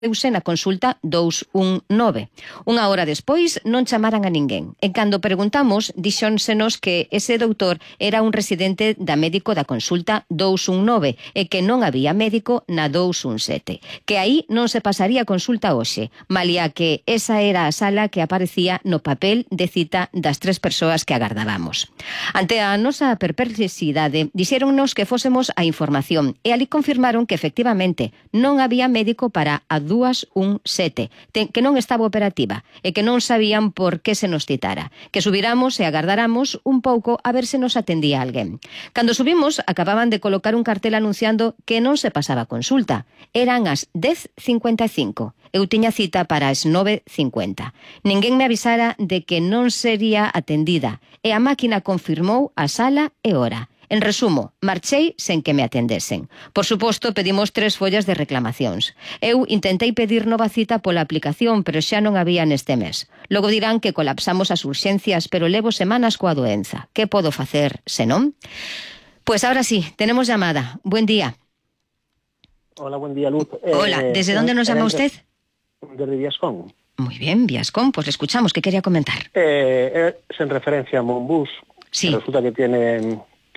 Deuse na consulta 219. Unha hora despois non chamaran a ninguén. En cando preguntamos, dixónsenos que ese doutor era un residente da médico da consulta 219 e que non había médico na 217. Que aí non se pasaría consulta hoxe, malia que esa era a sala que aparecía no papel de cita das 3 persoas que agardábamos. Ante a nosa perplexidade, dixéronnos que fósemos a información e ali confirmaron que efectivamente non había médico para a 217, que non estaba operativa e que non sabían por que se nos citara, que subiramos e agardáramos un pouco a ver se nos atendía alguén. Cando subimos, acababan de colocar un cartel anunciando que non se pasaba consulta. Eran as 10:55. Eu tiña cita para as 9:50. Ninguén me avisara de que non sería atendida e a máquina confirmou a sala e hora. En resumo, marchei sen que me atendesen. Por suposto, pedimos 3 follas de reclamacións. Eu intentei pedir nova cita pola aplicación, pero xa non había neste mes. Logo dirán que colapsamos as urxencias, pero levo semanas coa doenza. Que podo facer, senón? Pois ahora sí, tenemos llamada. Buen día. Hola, buen día, Luz. Hola, ¿desde dónde nos llama usted? Desde Viascón. Muy bien, Viascón, pues le escuchamos. ¿Qué quería comentar? Es en referencia a Monbús. Sí. Resulta que tiene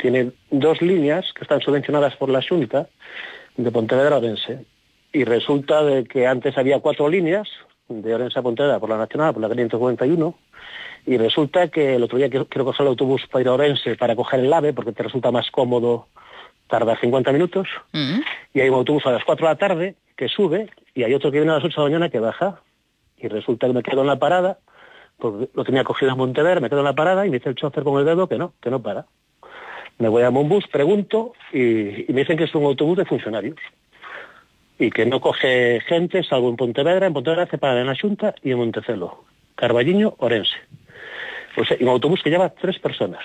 2 líneas que están subvencionadas por la Xunta de Pontevedra a Orense. Y resulta de que antes había 4 líneas de Orense a Pontevedra por la Nacional, por la 541, y resulta que el otro día quiero coger el autobús para ir a Orense para coger el AVE, porque te resulta más cómodo, tarda 50 minutos, y hay un autobús a las 4 de la tarde que sube, y hay otro que viene a las 8 de la mañana que baja, y resulta que me quedo en la parada, porque lo tenía cogido en Pontevedra, me quedo en la parada, y me dice el chofer con el dedo que no para. Me voy a Monbús, pregunto, y me dicen que es un autobús de funcionarios y que no coge gente, salvo en Pontevedra. En Pontevedra hace parada en la Xunta y en Montecelo, Carballiño, Orense. O sea, un autobús que lleva 3 personas.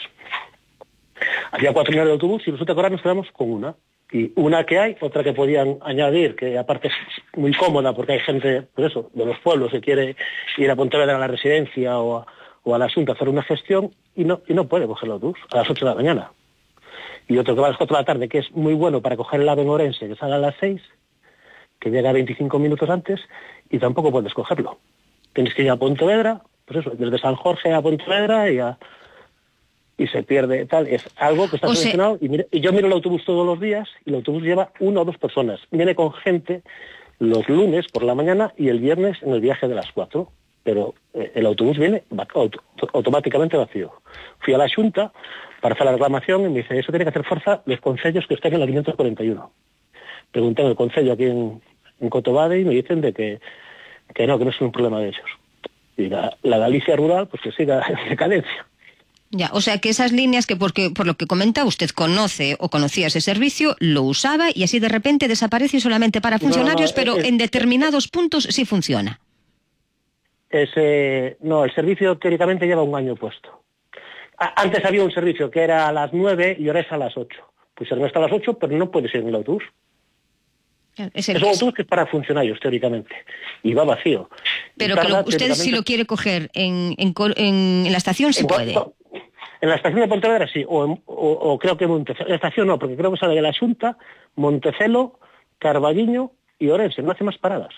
Había 4 líneas de autobús y resulta que ahora nos quedamos con una. Y una que hay, otra que podían añadir, que aparte es muy cómoda porque hay gente, pues eso, de los pueblos que quiere ir a Pontevedra a la residencia o a la Xunta a hacer una gestión y no puede coger el autobús a las 8 de la mañana. Y otro que va a las 4 de la tarde, que es muy bueno para coger el AVE en Orense, que sale a las 6, que llega 25 minutos antes, y tampoco puedes cogerlo. Tienes que ir a Pontevedra, pues eso, desde San Jorge a Pontevedra y se pierde tal. Es algo que está subvencionado. Y yo miro el autobús todos los días, y el autobús lleva 1 o 2 personas. Viene con gente los lunes por la mañana y el viernes en el viaje de las 4. Pero el autobús viene automáticamente vacío. Fui a la Xunta para hacer la reclamación y me dice, eso tiene que hacer fuerza los concellos que estén en la 541. Pregunté en el concello aquí en Cotobade y me dicen de que no es un problema de ellos. Y la Galicia rural, pues que siga en decadencia. Ya, o sea que esas líneas que por lo que comenta usted conoce o conocía ese servicio, lo usaba y así de repente desaparece solamente para funcionarios, pero en determinados puntos sí funciona. El servicio teóricamente lleva 1 año puesto. Antes había un servicio que era a las 9 y ahora es a las 8. Pues ahora está a las 8, pero no puedes ir en el autobús. Es un autobús que es para funcionarios, teóricamente, y va vacío. Pero usted si lo quiere coger en la estación, sí puede. En la estación de Pontevedra sí, o creo que en Montecelo. En la estación no, porque creo que sale de la Xunta, Montecelo, Carballiño y Orense, no hace más paradas.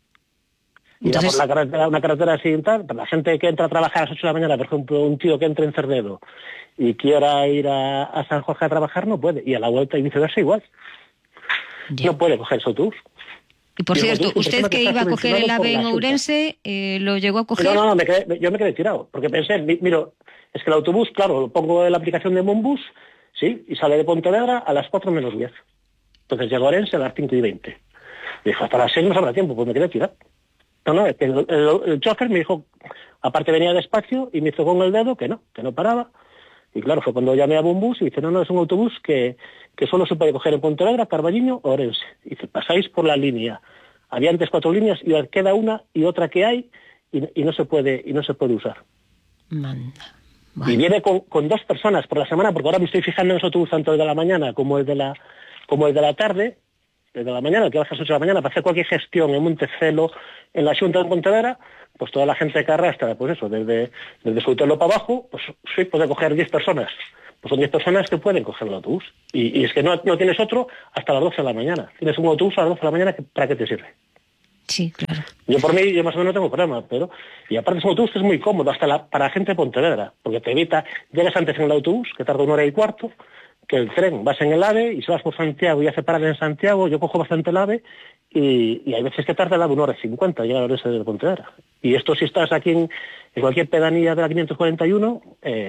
Y entonces, una carretera así y tal, para la gente que entra a trabajar a las 8 de la mañana, por ejemplo, un tío que entre en Cerdedo y quiera ir a San Jorge a trabajar, no puede. Y a la vuelta y viceversa igual. Ya. No puede coger ese autobús. Y por cierto, usted que iba a coger el AVE en Ourense, ¿lo llegó a coger? No, yo me quedé tirado, porque pensé, miro, es que el autobús, claro, lo pongo en la aplicación de Monbús, sí, y sale de Pontevedra a las 4 menos 10. Entonces llego a Orense a las 5:20. Dijo, hasta las 6 no habrá tiempo, pues me quedé tirado. No, es que el chofer me dijo, aparte venía despacio y me hizo con el dedo que no paraba. Y claro, fue cuando llamé a Monbús y dice, no, es un autobús que solo se puede coger en Pontevedra, Carballiño o Orense. Y dice, pasáis por la línea. Había antes 4 líneas y queda una y otra que hay y no se puede usar. Manda. Bueno. Y viene con 2 personas por la semana, porque ahora me estoy fijando en ese autobús tanto el de la mañana como el de la tarde, el de la mañana, el que baja a las 8 de la mañana, para hacer cualquier gestión en Montecelo, en la Xunta de Pontevedra, pues toda la gente que arrastra, pues eso, desde Soutelo para abajo, pues sí puede coger 10 personas. Pues son 10 personas que pueden coger el autobús. Y es que no tienes otro hasta las 12 de la mañana. Tienes un autobús a las 12 de la mañana, ¿para qué te sirve? Sí, claro. Yo por mí, yo más o menos no tengo problema, pero... Y aparte es un autobús que es muy cómodo, hasta para gente de Pontevedra, porque te evita, llegas antes en el autobús, que tarda 1 hora y cuarto, que el tren, vas en el AVE, y si vas por Santiago y hace parar en Santiago, yo cojo bastante el AVE, y hay veces que tarda el AVE 1 hora y 50, llega a Orense de Pontevedra. Y esto si estás aquí en cualquier pedanía de la 541,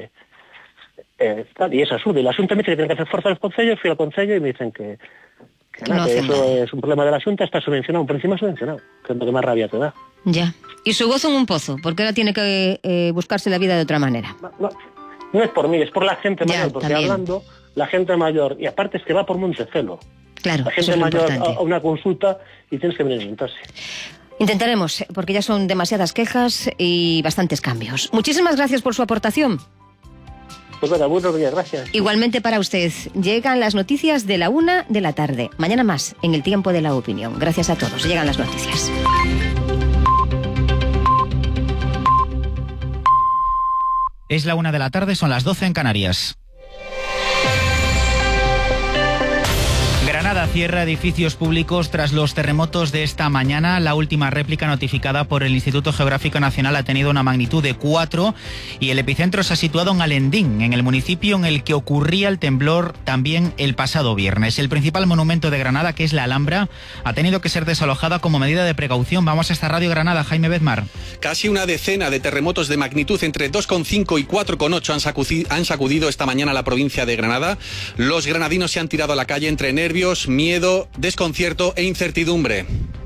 y es absurdo. Y la Xunta me dice que tiene que hacer fuerza al Concello, fui al Concello y me dicen que eso es un problema de la Xunta, está subvencionado, por encima subvencionado, que es lo que más rabia te da. Ya. Y su gozo en un pozo, porque ahora tiene que buscarse la vida de otra manera. No es por mí, es por la gente mayor, porque también. hablando, la gente mayor, y aparte es que va por Montecelo. Claro, la gente eso es mayor importante. a una consulta y tienes que venir a orientarse. Intentaremos, porque ya son demasiadas quejas y bastantes cambios. Muchísimas gracias por su aportación. Pues venga, buenos días, gracias. Igualmente para usted. Llegan las noticias de la 1 de la tarde. Mañana más, en el Tiempo de la Opinión. Gracias a todos. Llegan las noticias. Es la 1 de la tarde, son las 12 en Canarias. Granada cierra edificios públicos tras los terremotos de esta mañana. La última réplica notificada por el Instituto Geográfico Nacional ha tenido una magnitud de 4 y el epicentro se ha situado en Alendín, en el municipio en el que ocurría el temblor también el pasado viernes. El principal monumento de Granada, que es la Alhambra, ha tenido que ser desalojada como medida de precaución. Vamos hasta Radio Granada, Jaime Bedmar. Casi una decena de terremotos de magnitud entre 2,5 y 4,8 han sacudido esta mañana la provincia de Granada. Los granadinos se han tirado a la calle entre nervios, miedo, desconcierto e incertidumbre.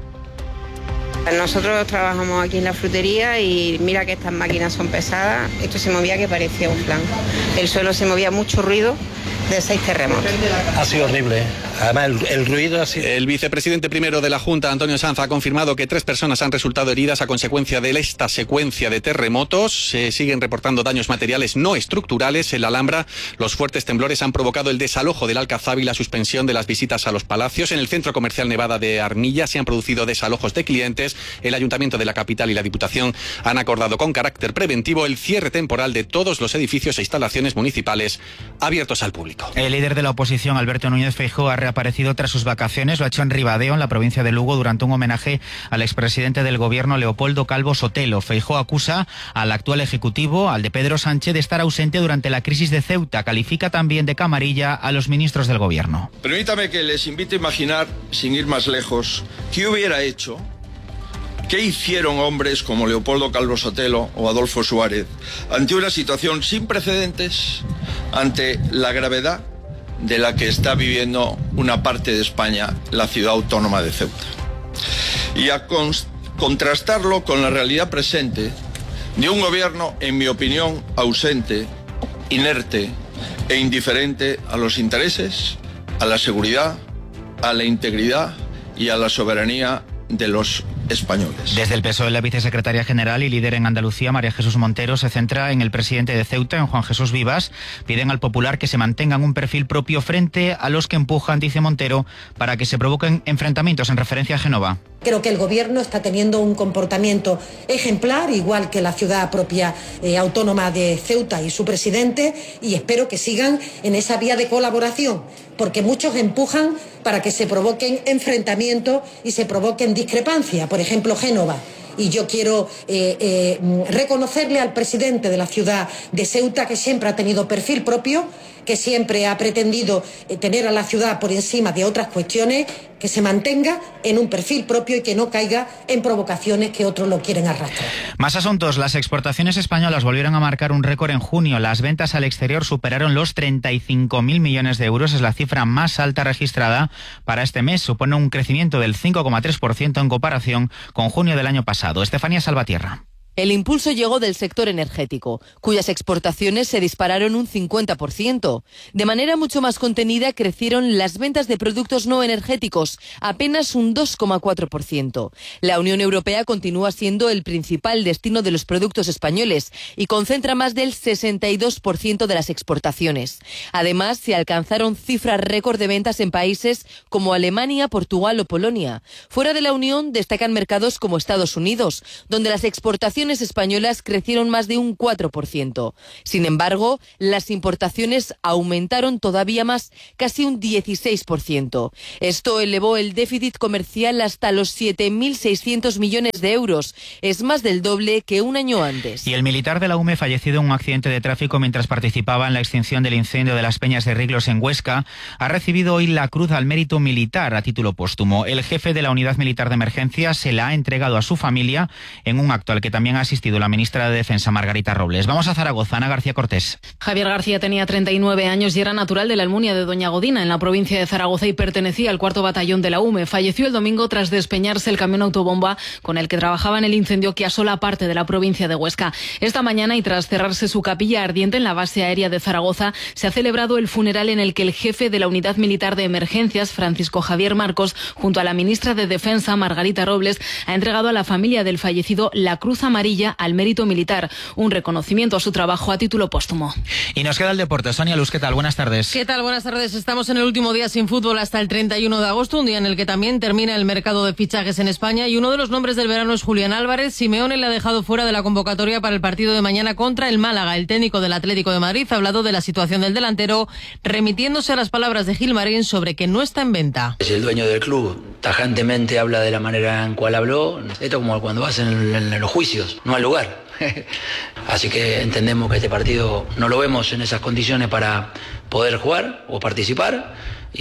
Nosotros trabajamos aquí en la frutería y mira que estas máquinas son pesadas. Esto se movía que parecía un plan. El suelo se movía, mucho ruido de 6 terremotos. Ha sido horrible. Además, el ruido ha sido... El vicepresidente primero de la Junta, Antonio Sanz, ha confirmado que 3 personas han resultado heridas a consecuencia de esta secuencia de terremotos. Se siguen reportando daños materiales no estructurales en la Alhambra. Los fuertes temblores han provocado el desalojo del Alcazab y la suspensión de las visitas a los palacios. En el centro comercial Nevada de Armilla se han producido desalojos de clientes. El Ayuntamiento de la capital y la Diputación han acordado con carácter preventivo el cierre temporal de todos los edificios e instalaciones municipales abiertos al público. El líder de la oposición, Alberto Núñez Feijóo, ha reaparecido tras sus vacaciones. Lo ha hecho en Ribadeo, en la provincia de Lugo, durante un homenaje al expresidente del gobierno, Leopoldo Calvo Sotelo. Feijóo acusa al actual ejecutivo, al de Pedro Sánchez, de estar ausente durante la crisis de Ceuta. Califica también de camarilla a los ministros del gobierno. Permítame que les invite a imaginar, sin ir más lejos, qué hubiera hecho, qué hicieron hombres como Leopoldo Calvo Sotelo o Adolfo Suárez ante una situación sin precedentes, ante la gravedad de la que está viviendo una parte de España, la ciudad autónoma de Ceuta. Y a contrastarlo con la realidad presente de un gobierno, en mi opinión, ausente, inerte e indiferente a los intereses, a la seguridad, a la integridad y a la soberanía de los españoles. Desde el PSOE, la vicesecretaria general y líder en Andalucía, María Jesús Montero, se centra en el presidente de Ceuta, en Juan Jesús Vivas. Piden al Popular que se mantengan un perfil propio frente a los que empujan, dice Montero, para que se provoquen enfrentamientos, en referencia a Génova. Creo que el gobierno está teniendo un comportamiento ejemplar, igual que la ciudad propia autónoma de Ceuta y su presidente, y espero que sigan en esa vía de colaboración, porque muchos empujan para que se provoquen enfrentamientos y se provoquen discrepancias. Por ejemplo, Génova. Y yo quiero reconocerle al presidente de la ciudad de Ceuta, que siempre ha tenido perfil propio, que siempre ha pretendido tener a la ciudad por encima de otras cuestiones, que se mantenga en un perfil propio y que no caiga en provocaciones que otros lo quieren arrastrar. Más asuntos. Las exportaciones españolas volvieron a marcar un récord en junio. Las ventas al exterior superaron los 35.000 millones de euros. Es la cifra más alta registrada para este mes. Supone un crecimiento del 5,3% en comparación con junio del año pasado. Estefanía Salvatierra. El impulso llegó del sector energético, cuyas exportaciones se dispararon un 50%. De manera mucho más contenida crecieron las ventas de productos no energéticos, apenas un 2,4%. La Unión Europea continúa siendo el principal destino de los productos españoles y concentra más del 62% de las exportaciones. Además, se alcanzaron cifras récord de ventas en países como Alemania, Portugal o Polonia. Fuera de la Unión destacan mercados como Estados Unidos, donde las exportaciones exportaciones españolas crecieron más de un 4%. Sin embargo, las importaciones aumentaron todavía más, casi un 16%. Esto elevó el déficit comercial hasta los 7.600 millones de euros. Es más del doble que un año antes. Y el militar de la UME, fallecido en un accidente de tráfico mientras participaba en la extinción del incendio de las Peñas de Riglos en Huesca, ha recibido hoy la Cruz al Mérito Militar a título póstumo. El jefe de la Unidad Militar de Emergencia se la ha entregado a su familia en un acto al que también ha asistido la ministra de Defensa, Margarita Robles. Vamos a Zaragoza, Ana García Cortés. Javier García tenía 39 años y era natural de la Almunia de Doña Godina, en la provincia de Zaragoza, y pertenecía al 4º Batallón de la UME. Falleció el domingo tras despeñarse el camión autobomba con el que trabajaba en el incendio que asola parte de la provincia de Huesca. Esta mañana, y tras cerrarse su capilla ardiente en la base aérea de Zaragoza, se ha celebrado el funeral en el que el jefe de la Unidad Militar de Emergencias, Francisco Javier Marcos, junto a la ministra de Defensa, Margarita Robles, ha entregado a la familia del fallecido la Cruz Amarilla al Mérito Militar, un reconocimiento a su trabajo a título póstumo. Y nos queda el deporte. Sonia Luz, ¿qué tal? Buenas tardes. ¿Qué tal? Buenas tardes. Estamos en el último día sin fútbol hasta el 31 de agosto, un día en el que también termina el mercado de fichajes en España, y uno de los nombres del verano es Julián Álvarez. Simeone le ha dejado fuera de la convocatoria para el partido de mañana contra el Málaga. El técnico del Atlético de Madrid ha hablado de la situación del delantero, remitiéndose a las palabras de Gilmarín sobre que no está en venta. Es el dueño del club, tajantemente habla de la manera en cual habló. Esto como cuando vas en los juicios, no al lugar. Así que entendemos que este partido no lo vemos en esas condiciones para poder jugar o participar,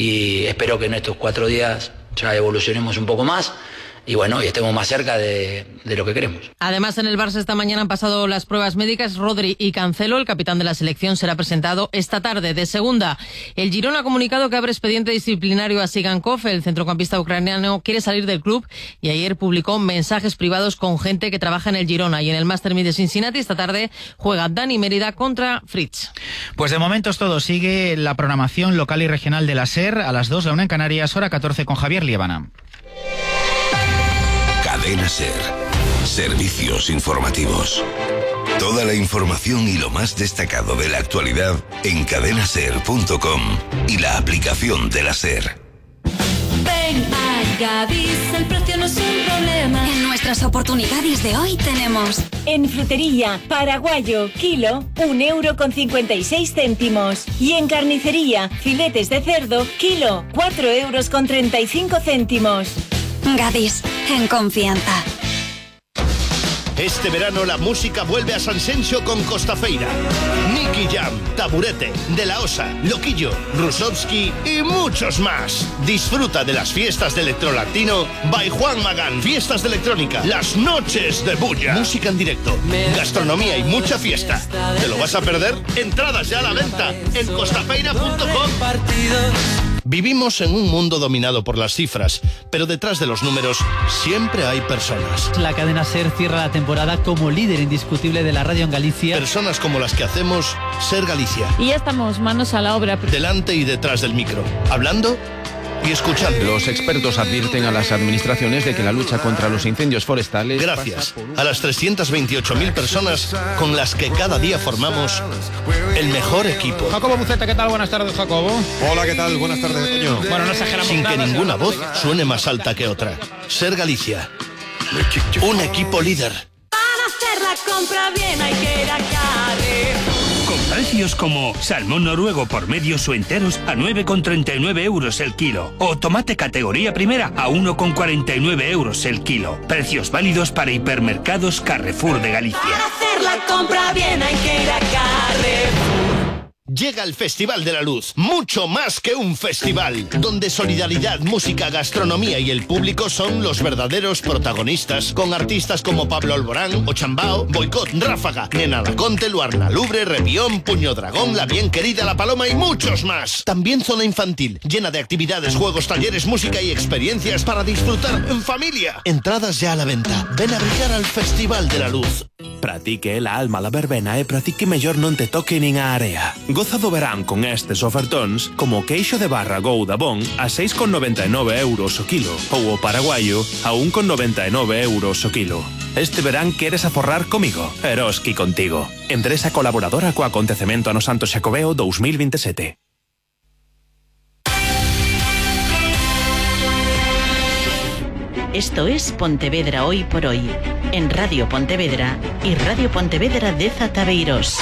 y espero que en estos 4 días ya evolucionemos un poco más y bueno, y estemos más cerca de lo que queremos. Además, en el Barça esta mañana han pasado las pruebas médicas Rodri y Cancelo. El capitán de la selección será presentado esta tarde. De segunda, el Girona ha comunicado que abre expediente disciplinario a Sigankov. El centrocampista ucraniano quiere salir del club y ayer publicó mensajes privados con gente que trabaja en el Girona. Y en el Master 1000 de Cincinnati esta tarde juega Dani Mérida contra Fritz. Pues de momento es todo. Sigue la programación local y regional de la SER a las 2, la 1 en Canarias, hora 14 con Javier Liébana. Cadena SER. Servicios informativos. Toda la información y lo más destacado de la actualidad en cadenaser.com y la aplicación de la SER. Ven a Gadis, el precio no es un problema. En nuestras oportunidades de hoy tenemos: en frutería, paraguayo, kilo, 1,56 €. Y en carnicería, filetes de cerdo, kilo, 4,35 €. Gadis, en confianza. Este verano la música vuelve a Sanxenxo con Costafeira. Nicky Jam, Taburete, De La Osa, Loquillo, Rusovsky y muchos más. Disfruta de las fiestas de electrolatino by Juan Magán. Fiestas de electrónica, las noches de bulla. Música en directo, gastronomía y mucha fiesta. ¿Te lo vas a perder? Entradas ya a la venta en costafeira.com. Vivimos en un mundo dominado por las cifras, pero detrás de los números siempre hay personas. La cadena SER cierra la temporada como líder indiscutible de la radio en Galicia. Personas como las que hacemos SER Galicia. Y ya estamos manos a la obra. Delante y detrás del micro, hablando y escuchando. Los expertos advierten a las administraciones de que la lucha contra los incendios forestales... Gracias a las 328.000 personas con las que cada día formamos el mejor equipo. Jacobo Buceta, ¿qué tal? Buenas tardes, Jacobo. Hola, ¿qué tal? Buenas tardes, Toño. Bueno, no exageramos Sin nada, que ninguna voz suene más alta que otra. SER Galicia. Un equipo líder. Para hacer la compra bien hay que ir a Carrefour. Con precios como salmón noruego por medios o enteros a 9,39 € el kilo. O tomate categoría primera a 1,49 € el kilo. Precios válidos para hipermercados Carrefour de Galicia. Para hacer la compra bien hay que ir a Carrefour. Llega el Festival de la Luz, mucho más que un festival, donde solidaridad, música, gastronomía y el público son los verdaderos protagonistas, con artistas como Pablo Alborán, Ochambao, Boicot, Ráfaga, Nena Laconte, Luarna Lubre, Revión, Puño Dragón, La Bien Querida, La Paloma y muchos más. También zona infantil, llena de actividades, juegos, talleres, música y experiencias para disfrutar en familia. Entradas ya a la venta. Ven a brillar al Festival de la Luz. Pratique la alma la verbena e pratique mellor non te toque nin a area. Goza do verán con estes ofertóns como o queixo de barra Gou da Bon a 6,99 € o kilo ou o paraguayo a 1,99 € o kilo. Este verán queres aforrar comigo? Eroski contigo. Empresa colaboradora co acontecemento ano Santo Xacobeo 2027. Esto es Pontevedra Hoy por Hoy, en Radio Pontevedra y Radio Pontevedra de Zataveiros.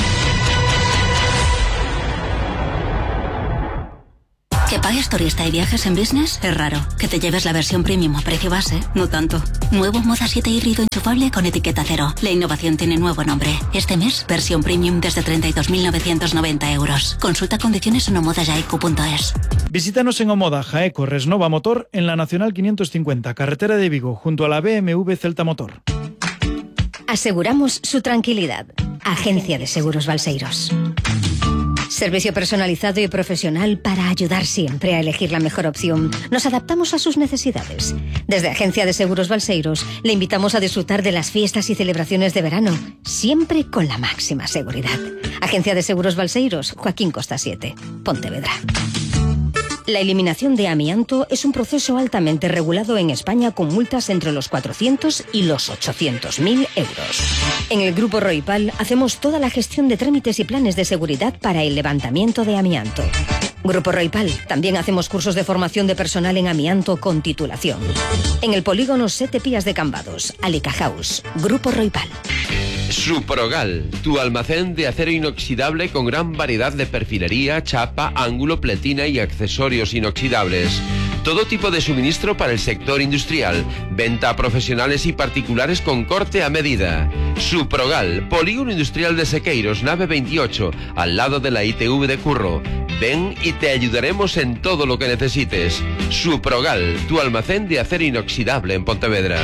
¿Que pagues turista y viajes en business? Es raro. Que te lleves la versión premium a precio base, no tanto. Nuevo Moda 7 híbrido enchufable con etiqueta cero. La innovación tiene nuevo nombre. Este mes, versión premium desde 32.990 euros. Consulta condiciones en omodajaico.es. Visítanos en Omoda Jaeco Resnova Motor en la Nacional 550, carretera de Vigo, junto a la BMW Celta Motor. Aseguramos su tranquilidad. Agencia de Seguros Balseiros. Servicio personalizado y profesional para ayudar siempre a elegir la mejor opción. Nos adaptamos a sus necesidades. Desde Agencia de Seguros Balseiros le invitamos a disfrutar de las fiestas y celebraciones de verano, siempre con la máxima seguridad. Agencia de Seguros Balseiros, Joaquín Costa 7, Pontevedra. La eliminación de amianto es un proceso altamente regulado en España con multas entre los 400 y los 800.000 euros. En el Grupo Roipal hacemos toda la gestión de trámites y planes de seguridad para el levantamiento de amianto. Grupo Roipal, también hacemos cursos de formación de personal en amianto con titulación. En el polígono Sete Pías de Cambados, Alica House, Grupo Roipal. Suprogal, tu almacén de acero inoxidable con gran variedad de perfilería, chapa, ángulo, pletina y accesorios inoxidables. Todo tipo de suministro para el sector industrial. Venta a profesionales y particulares con corte a medida. Suprogal, Polígono Industrial de Sequeiros, nave 28, al lado de la ITV de Curro. Ven y te ayudaremos en todo lo que necesites. Suprogal, tu almacén de acero inoxidable en Pontevedra.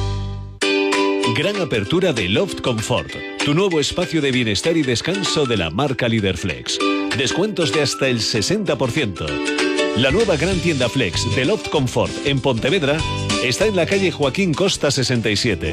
Gran apertura de Loft Comfort, tu nuevo espacio de bienestar y descanso de la marca Líder Flex. Descuentos de hasta el 60%. La nueva gran tienda Flex de Loft Comfort en Pontevedra está en la calle Joaquín Costa 67.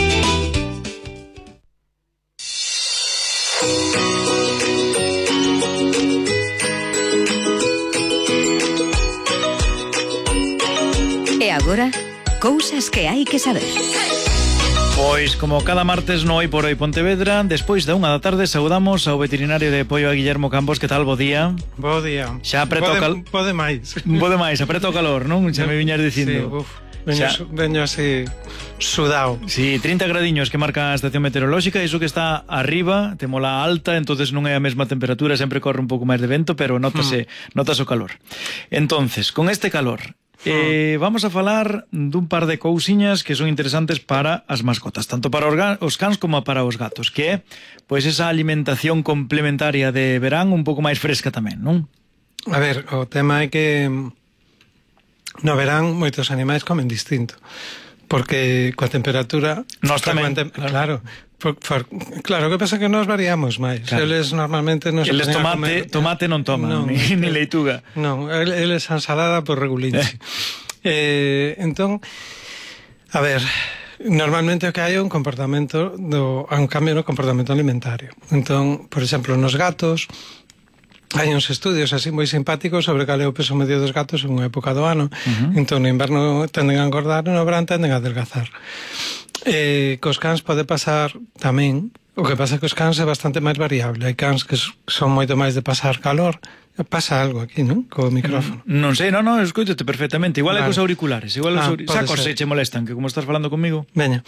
E agora, cousas que hai que saber. Pois, como cada martes no Hoy por Hoy Pontevedra, despois da 1 da tarde saudamos ao veterinario de apoio a Guillermo Campos. Que tal, bo día? Bo día. Xa apreta o calor. Pode máis. Pode máis, apreta o calor, non? Xa me viñas dicindo. Sí, veño así sudao. Sí, 30 gradiños que marca a estación meteorolóxica. Iso que está arriba, temola alta, entonces non é a mesma temperatura, sempre corre un pouco máis de vento, pero notase o calor. Entonces, con este calor, vamos a falar dun par de cousiñas que son interesantes para as mascotas, tanto para os cans como para os gatos, que é pois esa alimentación complementaria de verán un pouco máis fresca tamén, non? A ver, o tema é que no verán moitos animais comen distinto, porque coa temperatura nós tamén, claro. Claro, o que pasa é que nós variamos máis. Claro. Eles normalmente non se eles tomate non toman, ni leituga. Non, eles ensalada por regulinche. Entón, a ver, normalmente o que hai é un comportamento un cambio no comportamento alimentario. Entón, por exemplo, nos gatos hai uns estudios así moi simpáticos sobre cal é o peso medio dos gatos en unha época do ano. Entón, no inverno tenden a engordar, no verán tenden a adelgazar. Cos cans pode pasar tamén. O que pasa é que os cans é bastante máis variable. Hai cans que son moito máis de pasar calor. Pasa algo aquí, non? Co micrófono. Non sei, non, escúchate perfectamente. Igual é cos auriculares. Igual sacos se che molestan, que como estás falando comigo. Veña.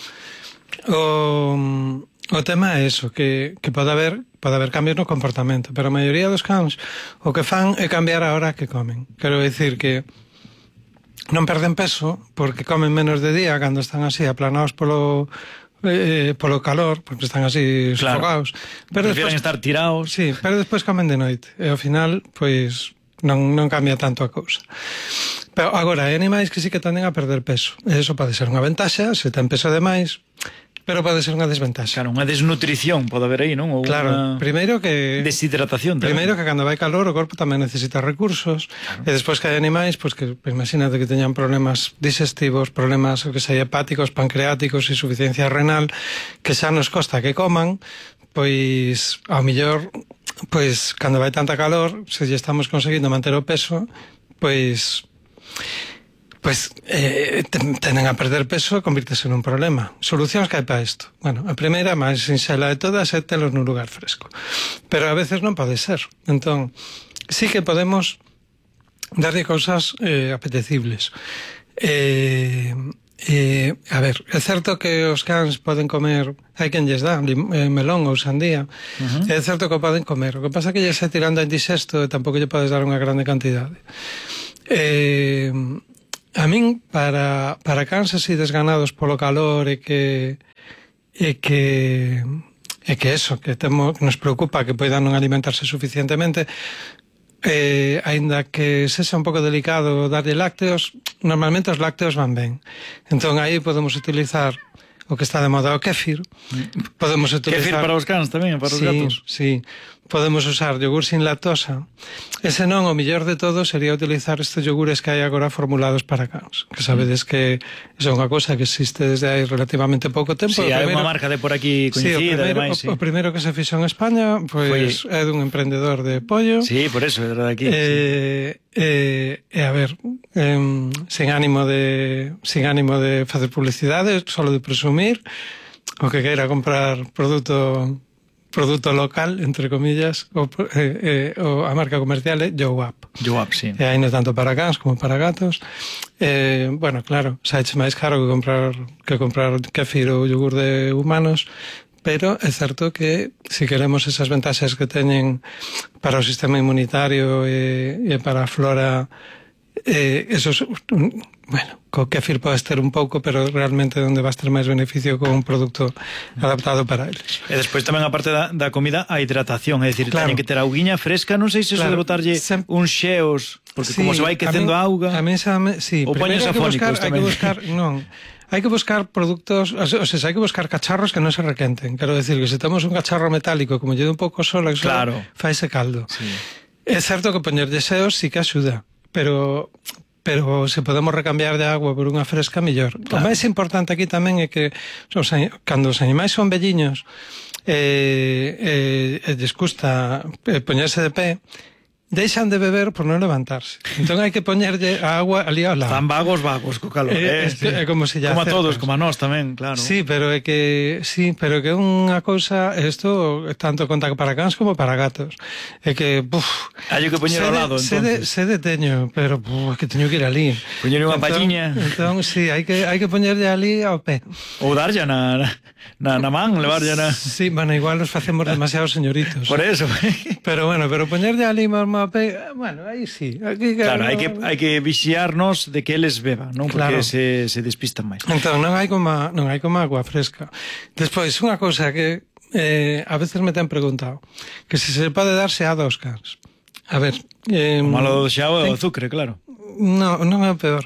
O tema é eso, que pode haber cambios no comportamento, pero a maioría dos cans o que fan é cambiar a hora que comen. Quero dicir que non perden peso porque comen menos de día cando están así aplanados polo calor, porque están así sufocados. Pero prefieren estar tirados. Sí, pero despois comen de noite e ao final, pois, non cambia tanto a cousa. Pero agora, hai animais que sí que tenden a perder peso. E iso pode ser unha ventaxa, se ten peso de máis, pero pode ser unha desventaxa. Claro, unha desnutrición pode haber aí, non? Ou claro, primeiro que deshidratación tamén. Primeiro que cando vai calor o corpo tamén necesita recursos, claro. E despois que hai animais, pois que imagínate que teñan problemas digestivos, problemas que sei hepáticos, pancreáticos, insuficiencia renal, que xa nos costa que coman, pois ao millor, pois cando vai tanta calor, se lle estamos conseguindo manter o peso, pois tenden a perder peso e convírtese nun problema. Solucións que hai para isto? Bueno, a primeira, máis sinxela de todas, é telos nun lugar fresco. Pero a veces non pode ser. Entón, sí que podemos darlle cousas apetecibles. A ver, é certo que os cans poden comer, hai quen lles dá melón ou sandía, é certo que o poden comer, o que pasa é que lles é tirando a indigesto e tampouco lle podes dar unha grande cantidade. A min, para cans así desganados polo calor e que eso, que nos preocupa que poidan non alimentarse suficientemente, aínda que sexa un pouco delicado darlle lácteos, normalmente os lácteos van ben. Entón aí podemos utilizar o que está de moda, o kéfir. Podemos utilizar kéfir para os cans tamén, para os gatos. Sí, podemos usar yogur sin lactosa. Ese non, o mellor de todo sería utilizar estes yogures que hai agora formulados para cans, que sabedes que é unha cosa que existe desde hai relativamente pouco tempo. Sí, hai unha marca de por aquí coñecida, ademais. O primeiro que se fixo en España pois é dun emprendedor de pollo. Sí, por eso, era de aquí. A ver, sin ánimo de facer publicidade, solo de presumir, o que queira comprar produto local, entre comillas, a marca comercial é Youap. Youap, sí. E aí non tanto para cans como para gatos. Bueno, claro, saiche máis caro que comprar kéfir ou yogur de humanos, pero é certo que se queremos esas ventaxas que teñen para o sistema inmunitario e para a flora, esos, bueno, co kéfir podes ter un pouco, pero realmente onde vas ter máis beneficio con un produto adaptado para eles. E despois tamén, a parte da comida, a hidratación, é dicir, teñen que ter auguiña fresca, non sei se eso de botarlle uns xeos, porque como se vai quecendo a auga, sí, ou poños afónicos tamén. Hai que buscar productos, o sea, hai que buscar cacharros que non se requenten. Quero decir que se temos un cacharro metálico como lle dá un pouco sol, claro, faise caldo. Sí. É certo que poñerlle xeos sí que axuda, pero se podemos recambiar de agua por unha fresca, mellor. Claro. O máis importante aquí tamén é que cando os animais son velliños lles custa poñerse de pé, deixan de beber por non levantarse. Entón hai que poñerlle a agua ali ao lado. Están vagos co calor. É como se como a todos, como a nós tamén, claro. Sí, pero é que unha cousa, isto tanto conta para cans como para gatos. É que, hai que poñer ao lado, entonces. Sede teño, pero é que teño que ir ali. Poñer unha palliña. Entón, sí, hai que poñerlle ali ao pé. Ou darlle na man, levarlle na... Sí, bueno, igual nos facemos demasiados señoritos. Por eso. Pero poñerlle ali mesmo ao pé, bueno, aí sí. Claro, hai que vixiarnos de que eles beban, non? Porque se despistan máis. Entón, non hai como agua fresca. Despois, unha cousa que a veces me ten preguntado, que se pode darse a dos cans. A ver... O malo do xao é o azúcar, claro. Non é o peor.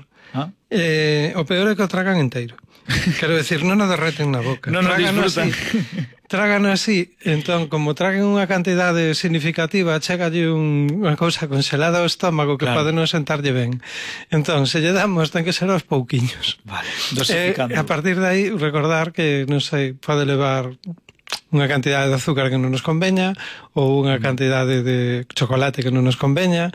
O peor é que o tragan inteiro. Quero decir, non o derreten na boca. Non o disfrutan. Trágano así, entón, como traguen unha cantidade significativa, chegalle unha cousa congelada ao estómago que pode non sentarlle ben. Entón, se lle damos, ten que ser aos pouquiños. Vale, dosificando. A partir de aí, recordar que, non sei, pode levar unha cantidade de azúcar que non nos conveña ou unha cantidade de chocolate que non nos conveña.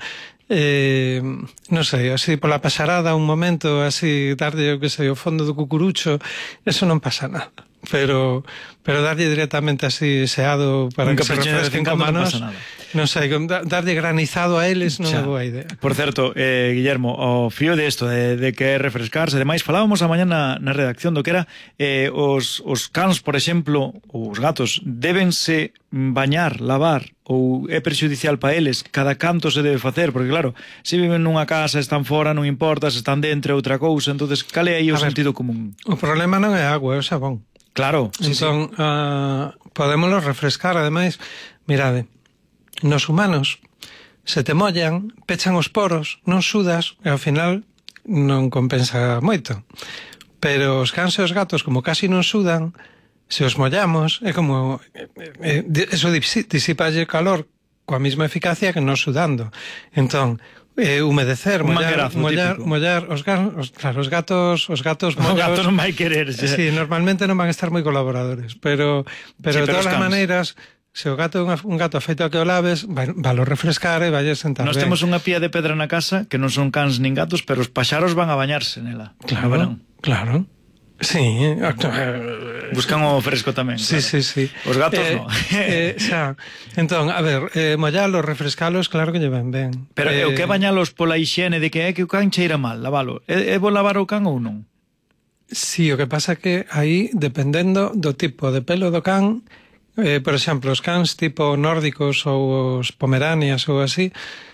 Non sei, así pola pasarada un momento, así darlle, que sei, o fondo do cucurucho, eso non pasa nada. Pero darlle directamente así seado para que se refresquen como a nós, non sei, darlle granizado a eles non é boa idea. Por certo, Guillermo, o fío de isto, de que refrescarse, demais, falábamos a mañá na redacción do que era os cans, por exemplo, ou os gatos, débense bañar, lavar, ou é perxudicial para eles, cada canto se debe facer, porque claro, se viven nunha casa, están fora, non importa, se están dentro, outra cousa, entonces cal é aí o sentido común? O problema non é a agua, é o sabón. Claro, sí, entón, podémoslo refrescar, ademais, mirade, nos humanos, se te mollan, pechan os poros, non sudas, e ao final non compensa moito. Pero os cans e os gatos, como casi non sudan, se os mollamos, é como... eso disipalle calor coa mesma eficacia que non sudando. Entón, humedecer, mollar os gatos non vai querer. Sí, normalmente non van a estar moi colaboradores, pero de todas as maneiras, se o gato é un gato afeito a que o laves, valo refrescar e vai a sentar ben. Nós temos unha pía de pedra na casa que non son cans nin gatos, pero os paxaros van a bañarse nela. Claro. Sí, buscan o fresco tamén. Sí, claro. sí. Os gatos non. Entón, a ver, mollalos, refrescalos, claro que llevan ben. Pero o que bañalos pola hixiene de que é que o can cheira mal, lavalo. É bo lavar o can ou non? Sí, o que pasa que aí, dependendo do tipo de pelo do can, por exemplo, os cans tipo nórdicos ou os pomeranias ou así,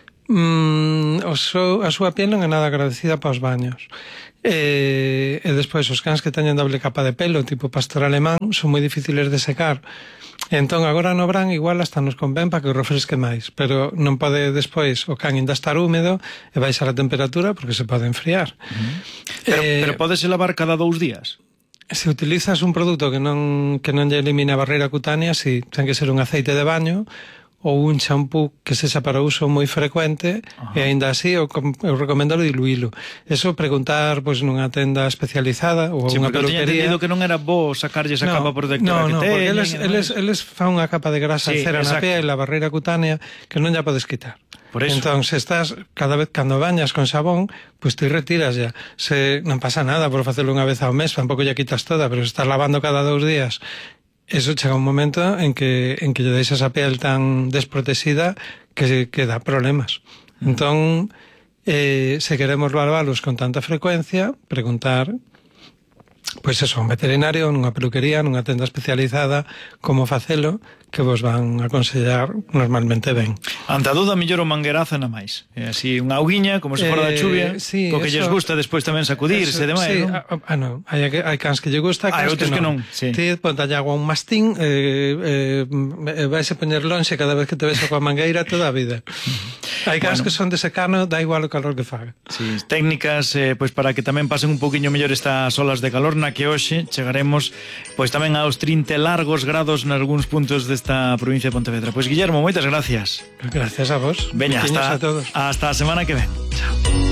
a súa piel non é nada agradecida para os baños. E despois os cans que teñen doble capa de pelo, tipo pastor alemán, son moi difíciles de secar. Entón agora no verán igual hasta nos convén para que o refresque máis, pero non pode despois o can ainda estar húmedo e baixar a temperatura porque se pode enfriar. Pero podese lavar cada 2 días? Se utilizas un produto que non lle elimina a barreira cutánea, si ten que ser un aceite de baño ou un champú que sexa para uso moi frecuente, e aínda así eu recomendo diluílo. Eso preguntar pois nunha tenda especializada ou unha peluquería. Tiña entendido que non era bo sacarlle esa capa protectora que teñen. Porque eles fan unha capa de grasa cera na piel, a barreira cutánea, que non ya podes quitar. Por eso. Entón, se estás, cada vez cando bañas con xabón, pois ti retiras ya. Se non pasa nada por facelo unha vez ao mes, tampouco ya quitas toda, pero se estás lavando cada 2 días, eso chega un momento en que lle deixas a piel tan desprotexida que dá problemas. Entón, se queremos lavalos con tanta frecuencia, preguntar, pois eso, un veterinario, nunha peluquería, nunha tenda especializada, como facelo, que vos van a aconsellar normalmente ben. Ante a duda, mellor o manguerazo na máis. Así, unha auguiña, como se fora da chuvia, sí, co que lles gusta despois tamén sacudirse, demais, sí, non? Non, hai cans que lle gusta, hai outros que non. Sí. Ti pontalle agua a un mastín, vais a poñer lonxe cada vez que te ves coa mangueira toda a vida. Hai cans que son de secano, dá igual o calor que faga. Sí, técnicas pois para que tamén pasen un poquinho mellor estas olas de calor, na que hoxe chegaremos pois tamén aos 30 largos grados nalgúns puntos desta provincia de Pontevedra. Pois Guillermo, moitas gracias. Gracias a vos. Veña, hasta a semana que ven. Chao.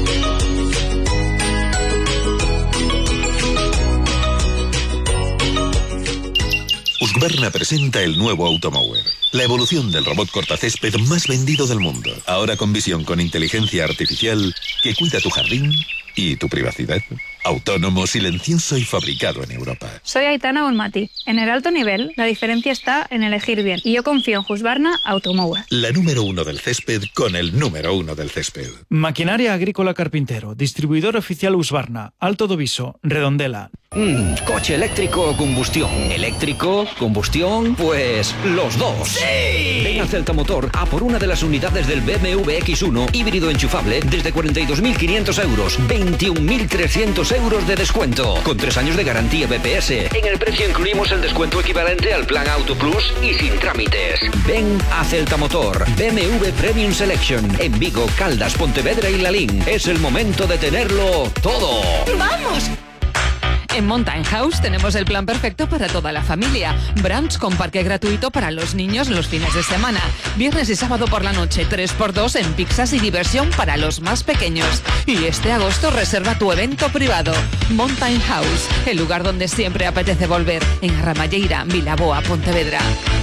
Husqvarna presenta el nuevo Automower, la evolución del robot cortacésped más vendido del mundo. Ahora con visión con inteligencia artificial que cuida tu jardín y tu privacidad. Autónomo, silencioso y fabricado en Europa. Soy Aitana Bonmati. En el alto nivel, la diferencia está en elegir bien. Y yo confío en Husqvarna Automower. La número 1 del césped con el número 1 del césped. Maquinaria Agrícola Carpintero. Distribuidor oficial Husqvarna. Alto do Viso. Redondela. Coche eléctrico o combustión. Eléctrico, combustión, pues los dos. ¡Sí! Ven a Celta Motor a por una de las unidades del BMW X1 híbrido enchufable desde 42.500 euros, 21.300 euros de descuento, con 3 años de garantía BPS. En el precio incluimos el descuento equivalente al plan Auto Plus y sin trámites. Ven a Celta Motor, BMW Premium Selection, en Vigo, Caldas, Pontevedra y Lalín. Es el momento de tenerlo todo. ¡Vamos! En Mountain House tenemos el plan perfecto para toda la familia. Brunch con parque gratuito para los niños los fines de semana. Viernes y sábado por la noche, 3x2 en pizzas y diversión para los más pequeños. Y este agosto reserva tu evento privado. Mountain House, el lugar donde siempre apetece volver. En Arramalleira, Vilaboa, Pontevedra.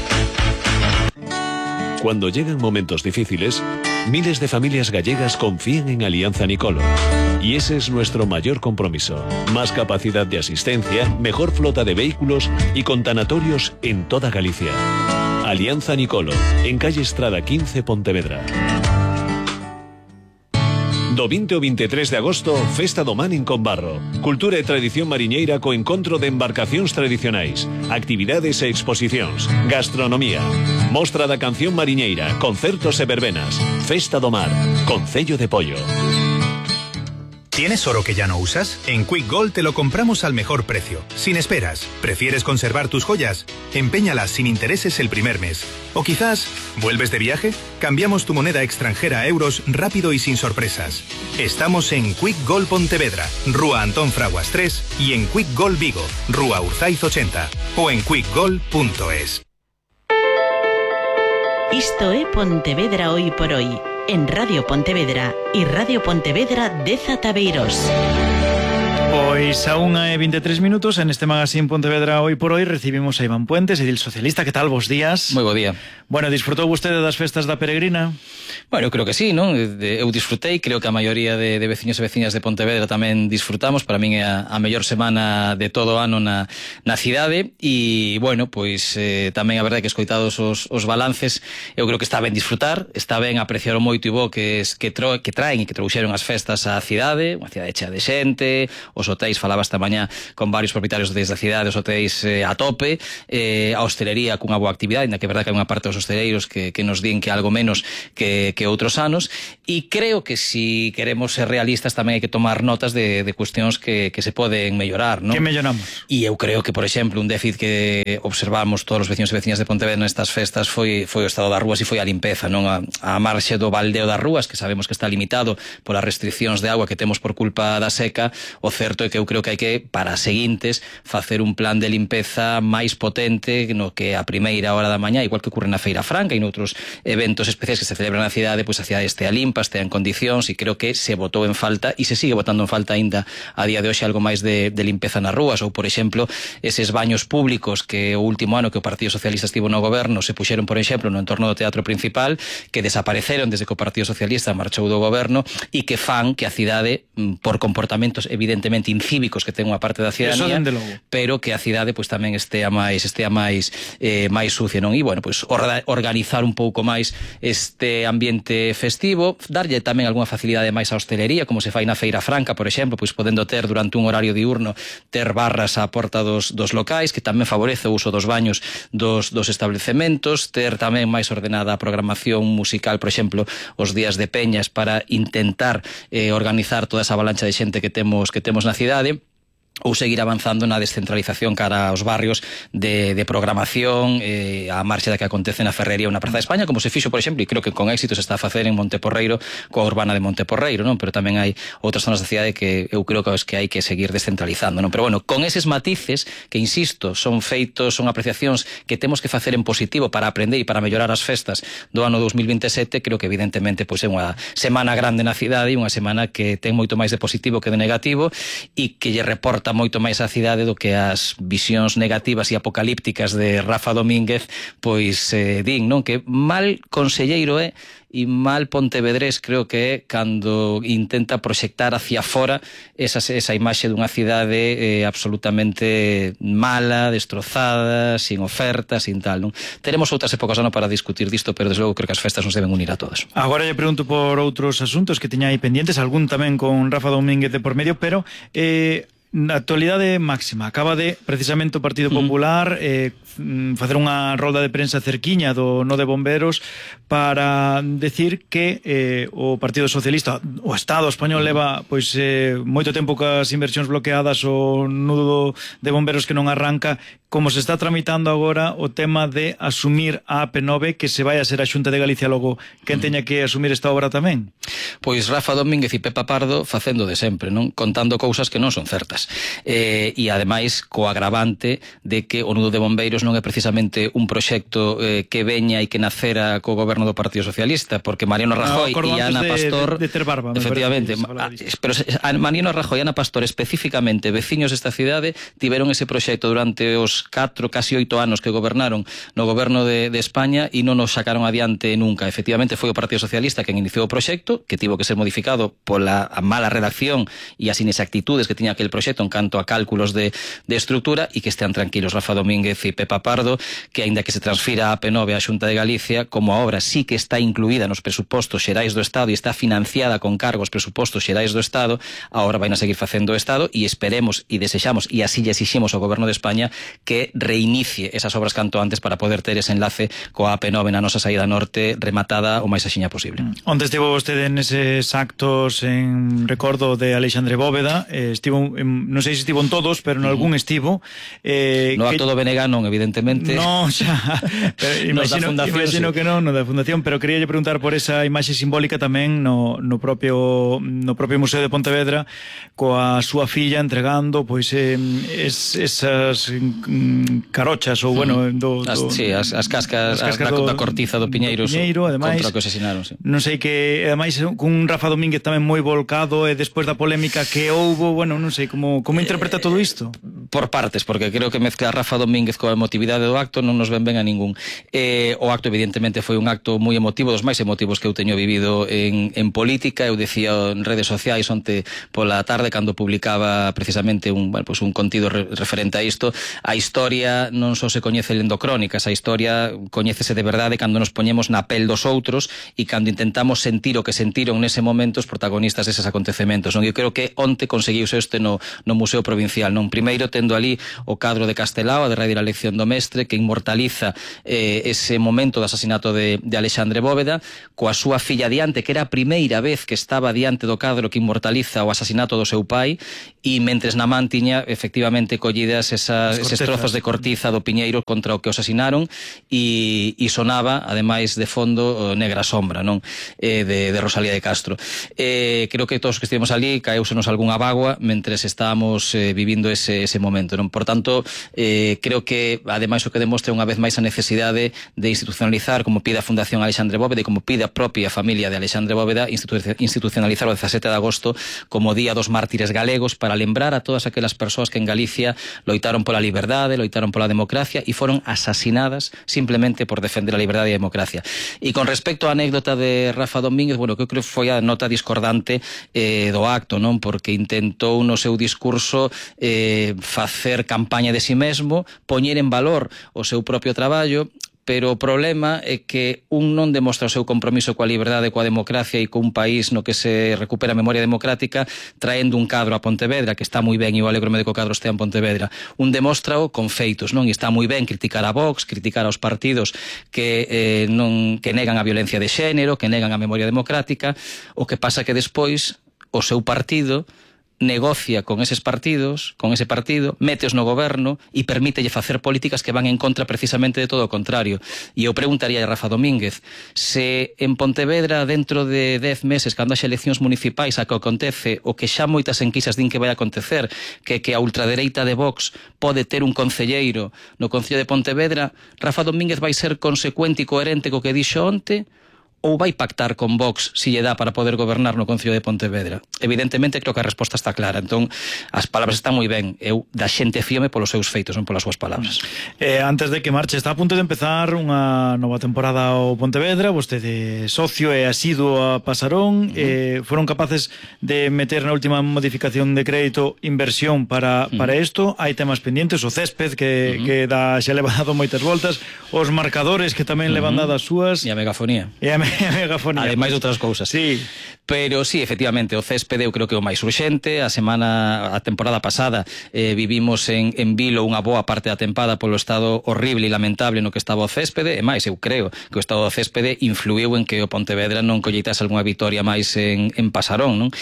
Cuando llegan momentos difíciles, miles de familias gallegas confían en Alianza Nicolo. Y ese es nuestro mayor compromiso. Más capacidad de asistencia, mejor flota de vehículos y con tanatorios en toda Galicia. Alianza Nicolo, en calle Estrada 15, Pontevedra. Do 20 ao 23 de agosto, Festa do Man en Combarro. Cultura e tradición mariñeira co encontro de embarcacións tradicionais, actividades e exposicións, gastronomía, mostra da canción mariñeira, concertos e verbenas. Festa do Mar, Concello de Pollo. ¿Tienes oro que ya no usas? En Quick Gold te lo compramos al mejor precio, sin esperas. ¿Prefieres conservar tus joyas? Empeñalas sin intereses el primer mes. O quizás, ¿vuelves de viaje? Cambiamos tu moneda extranjera a euros rápido y sin sorpresas. Estamos en Quick Gold Pontevedra, Rúa Antón Fraguas 3 y en Quick Gold Vigo, Rúa Urzaiz 80 o en quickgold.es. Isto é Pontevedra hoy por hoy, en Radio Pontevedra y Radio Pontevedra de Zataveiros. Pois a 1:23 en este magazín Pontevedra hoy por hoy recibimos a Iván Puentes, edil socialista. Que tal, vos días? Moi bo día. Bueno, disfrutou vostede das festas da Peregrina? Bueno, eu creo que sí, non? Eu disfrutei, creo que a maioría de veciños e veciñas de Pontevedra tamén disfrutamos. Para min é a mellor semana de todo o ano na cidade e, bueno, pois tamén a verdade que escoitados os balances, eu creo que está ben disfrutar, está ben apreciar o moito e bo que traen e que trouxeron as festas á cidade, unha cidade chea de xente, os hotéis hotéis, falaba esta mañá con varios propietarios desde a cidade, os hotéis a tope, a hostelería cunha boa actividade, ainda que é verdad que hai unha parte dos hosteleiros que nos din que algo menos que outros anos, e creo que si queremos ser realistas tamén hai que tomar notas de cuestións que se poden mellorar, non? Que melloramos? E eu creo que, por exemplo, un déficit que observamos todos os veciños e veciñas de Pontevedra nestas festas foi o estado das rúas e foi a limpeza, non? A marxe do baldeo das rúas, que sabemos que está limitado polas restriccións de agua que temos por culpa da seca, o certo é que eu creo que hai que, para as seguintes, facer un plan de limpeza máis potente no que a primeira hora da mañá, igual que ocurre na Feira Franca e noutros eventos especiais que se celebran na cidade, pois a cidade estea limpa, estea en condicións, e creo que se botou en falta e se sigue botando en falta aínda a día de hoxe algo máis de limpeza nas rúas, ou, por exemplo, eses baños públicos que o último ano que o Partido Socialista estivo no goberno se puxeron, por exemplo, no entorno do Teatro Principal, que desapareceron desde que o Partido Socialista marchou do goberno e que fan que a cidade, por comportamentos evidentemente incívicos que ten unha parte da cidadanía, pero que a cidade pois tamén estea máis sucia, non? E, bueno, pois organizar un pouco máis este ambiente festivo, darlle tamén algunha facilidade máis á hostelería, como se fai na Feira Franca, por exemplo, pois podendo ter durante un horario diurno ter barras á porta dos locais, que tamén favorece o uso dos baños dos establecementos, ter tamén máis ordenada a programación musical, por exemplo, os días de peñas, para intentar organizar toda esa avalancha de xente que temos na cidade, ou seguir avanzando na descentralización cara aos barrios de programación, a marcha da que acontece na Ferrería ou na Praza de España, como se fixo, por exemplo, e creo que con éxito se está a facer en Monteporreiro, coa urbana de Monteporreiro, non? Pero tamén hai outras zonas da cidade que eu creo que hai que seguir descentralizando, non? Pero, bueno, con eses matices que, insisto, son apreciacións que temos que facer en positivo para aprender e para mellorar as festas do ano 2027, creo que evidentemente pois é unha semana grande na cidade e unha semana que ten moito máis de positivo que de negativo, e que lle reporta moito máis á cidade do que as visións negativas e apocalípticas de Rafa Domínguez pois din, non? Que mal conselleiro é e mal pontevedrés creo que é cando intenta proxectar hacia fora esa imaxe dunha cidade absolutamente mala, destrozada, sin ofertas, sin tal, non? Teremos outras épocas ano para discutir disto, pero desde logo creo que as festas nos deben unir a todos. Agora lle pregunto por outros asuntos que teña aí pendientes, algún tamén con Rafa Domínguez de por medio, pero na actualidade máxima, acaba de precisamente o Partido Popular facer unha rolda de prensa cerquiña do no de bomberos para decir que o Partido Socialista, o Estado español, leva pois moito tempo cas inversións bloqueadas, o nudo de bomberos que non arranca, como se está tramitando agora o tema de asumir a AP9, que se vai a ser a Xunta de Galicia logo quen teña que asumir esta obra tamén. Pois Rafa Domínguez e Pepa Pardo facendo de sempre, non? Contando cousas que non son certas. E ademais co agravante de que o nudo de bombeiros non é precisamente un proxecto que veña e que nacera co goberno do Partido Socialista, porque Mariano Rajoy e Ana Pastor de ter barba, efectivamente, pero Mariano Rajoy e Ana Pastor especificamente, veciños desta cidade, tiveron ese proxecto durante os 4, casi 8 anos que gobernaron no goberno de España e non nos sacaron adiante nunca. Efectivamente foi o Partido Socialista quen iniciou o proxecto, que tivo que ser modificado pola mala redacción e as inexactitudes que tiña aquel proxecto en canto a cálculos de estructura, e que estean tranquilos Rafa Domínguez e Pepa Pardo, que aínda que se transfira a AP9 á Xunta de Galicia, como a obra sí que está incluída nos presupostos xerais do Estado e está financiada con cargo aos presupostos xerais do Estado, agora vai a seguir facendo o Estado, e esperemos e desexamos, e así lle exiximos ao Goberno de España, que reinicie esas obras canto antes para poder ter ese enlace coa AP9 na nosa saída norte rematada o máis axiña posible. Onde estivo vostede neses actos en recordo de Alexandre Bóveda? Estivo, non sei se estivo en todos, pero en algún estivo. No acto do Benega non, evidentemente. No, xa, imagino que non, no da Fundación, pero quería preguntar por esa imaxe simbólica tamén no propio Museo de Pontevedra, coa súa filla entregando pois esas carochas ou bueno, as cascas da cortiza do Piñeiro ademais, contra o que asesinaron, sí. Non sei que, ademais, cun Rafa Domínguez tamén moi volcado, e despois da polémica que houbo, bueno, non sei como interpreta todo isto. por partes, porque creo que mezclar Rafa Domínguez coa emotividade do acto non nos ven ben a ningún. O acto evidentemente foi un acto moi emotivo, dos máis emotivos que eu teño vivido en política. Eu decía en redes sociais onte pola tarde cando publicaba precisamente un contido referente a isto: a historia non só se coñece lendo crónicas, a historia coñécese de verdade cando nos poñemos na pel dos outros e cando intentamos sentir o que sentiron nese momento os protagonistas deses acontecementos, non? Eu creo que onte conseguiuse este no Museo Provincial, non? Primeiro tendo ali o cadro de Castelao, a derradeira lección do mestre, que inmortaliza ese momento do asasinato de Alexandre Bóveda, coa súa filla diante, que era a primeira vez que estaba diante do cadro que inmortaliza o asasinato do seu pai, e mentres na man tiña efectivamente collidas eses trozos de cortiza do piñeiro contra o que o asasinaron, e sonaba, ademais de fondo, Negra Sombra, non? De Rosalía de Castro. Creo que todos que estivemos ali caeusenos algunha bagua mentres estábamos vivindo ese momento, non? Por tanto, creo que ademais o que demostra unha vez máis a necesidade de institucionalizar, como pide a Fundación Alexandre Bóveda e como pide a propia familia de Alexandre Bóveda, institucionalizar o 17 de agosto como Día dos Mártires Galegos, para lembrar a todas aquelas persoas que en Galicia loitaron pola liberdade, loitaron pola democracia e foron asasinadas simplemente por defender a liberdade e a democracia. E con respecto á anécdota de Rafa Domínguez, bueno, que eu creo que foi a nota discordante do acto, non? Porque intentou no seu discurso facer campaña de si mesmo, poñer en valor o seu propio traballo, pero o problema é que un non demostra o seu compromiso coa liberdade, coa democracia e cun país no que se recupera a memoria democrática traendo un cadro a Pontevedra, que está moi ben, e eu alegrome de que o cadro estea en Pontevedra. Un demóstrao con feitos, non? E está moi ben criticar a Vox, criticar aos partidos que negan a violencia de xénero, que negan a memoria democrática. O que pasa que despois o seu partido negocia con eses partidos, con ese partido, méteos no goberno e permítelle facer políticas que van en contra precisamente de todo o contrario. E eu preguntaría a Rafa Domínguez, se en Pontevedra dentro de 10 meses, cando haxe eleccións municipais, a que acontece o que xa moitas enquisas din que vai acontecer, que a ultradereita de Vox pode ter un concelleiro no Concello de Pontevedra, Rafa Domínguez vai ser consecuente e coherente co que dixo onte, ou vai pactar con Vox si lle dá para poder gobernar no Concello de Pontevedra? Evidentemente creo que a resposta está clara. Entón, as palabras están moi ben. Eu da xente fíome polos seus feitos, non polas súas palabras. Antes de que marche, está a punto de empezar unha nova temporada ao Pontevedra. Vostede socio e asiduo a Pasarón. Foron capaces de meter na última modificación de crédito inversión para isto. Hai temas pendientes, o césped que xa leva dado moitas voltas, os marcadores que tamén levan dado as súas, e a megafonía. Megafonía. Ademais de outras cousas. Sí. Pero sí, efectivamente, o céspede eu creo que é o máis urxente. A temporada pasada vivimos en Vilo unha boa parte da tempada polo estado horrible e lamentable no que estaba o céspede, e máis, eu creo que o estado do céspede influiu en que o Pontevedra non colleitase algunha vitoria máis en Pasarón, non?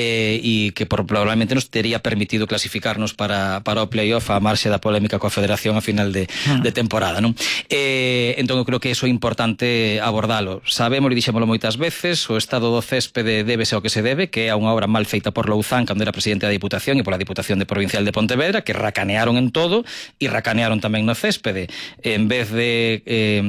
E que probablemente nos tería permitido clasificarnos para o playoff a marxe da polémica coa Federación a final de temporada, non? Entón eu creo que iso é importante abordalo. Sabemos, e dixémolo moitas veces, o estado do céspede débese ao que se debe, que é unha obra mal feita por Louzán cando era presidente da Diputación e pola Diputación de Provincial de Pontevedra, que racanearon en todo e racanearon tamén no céspede. En vez de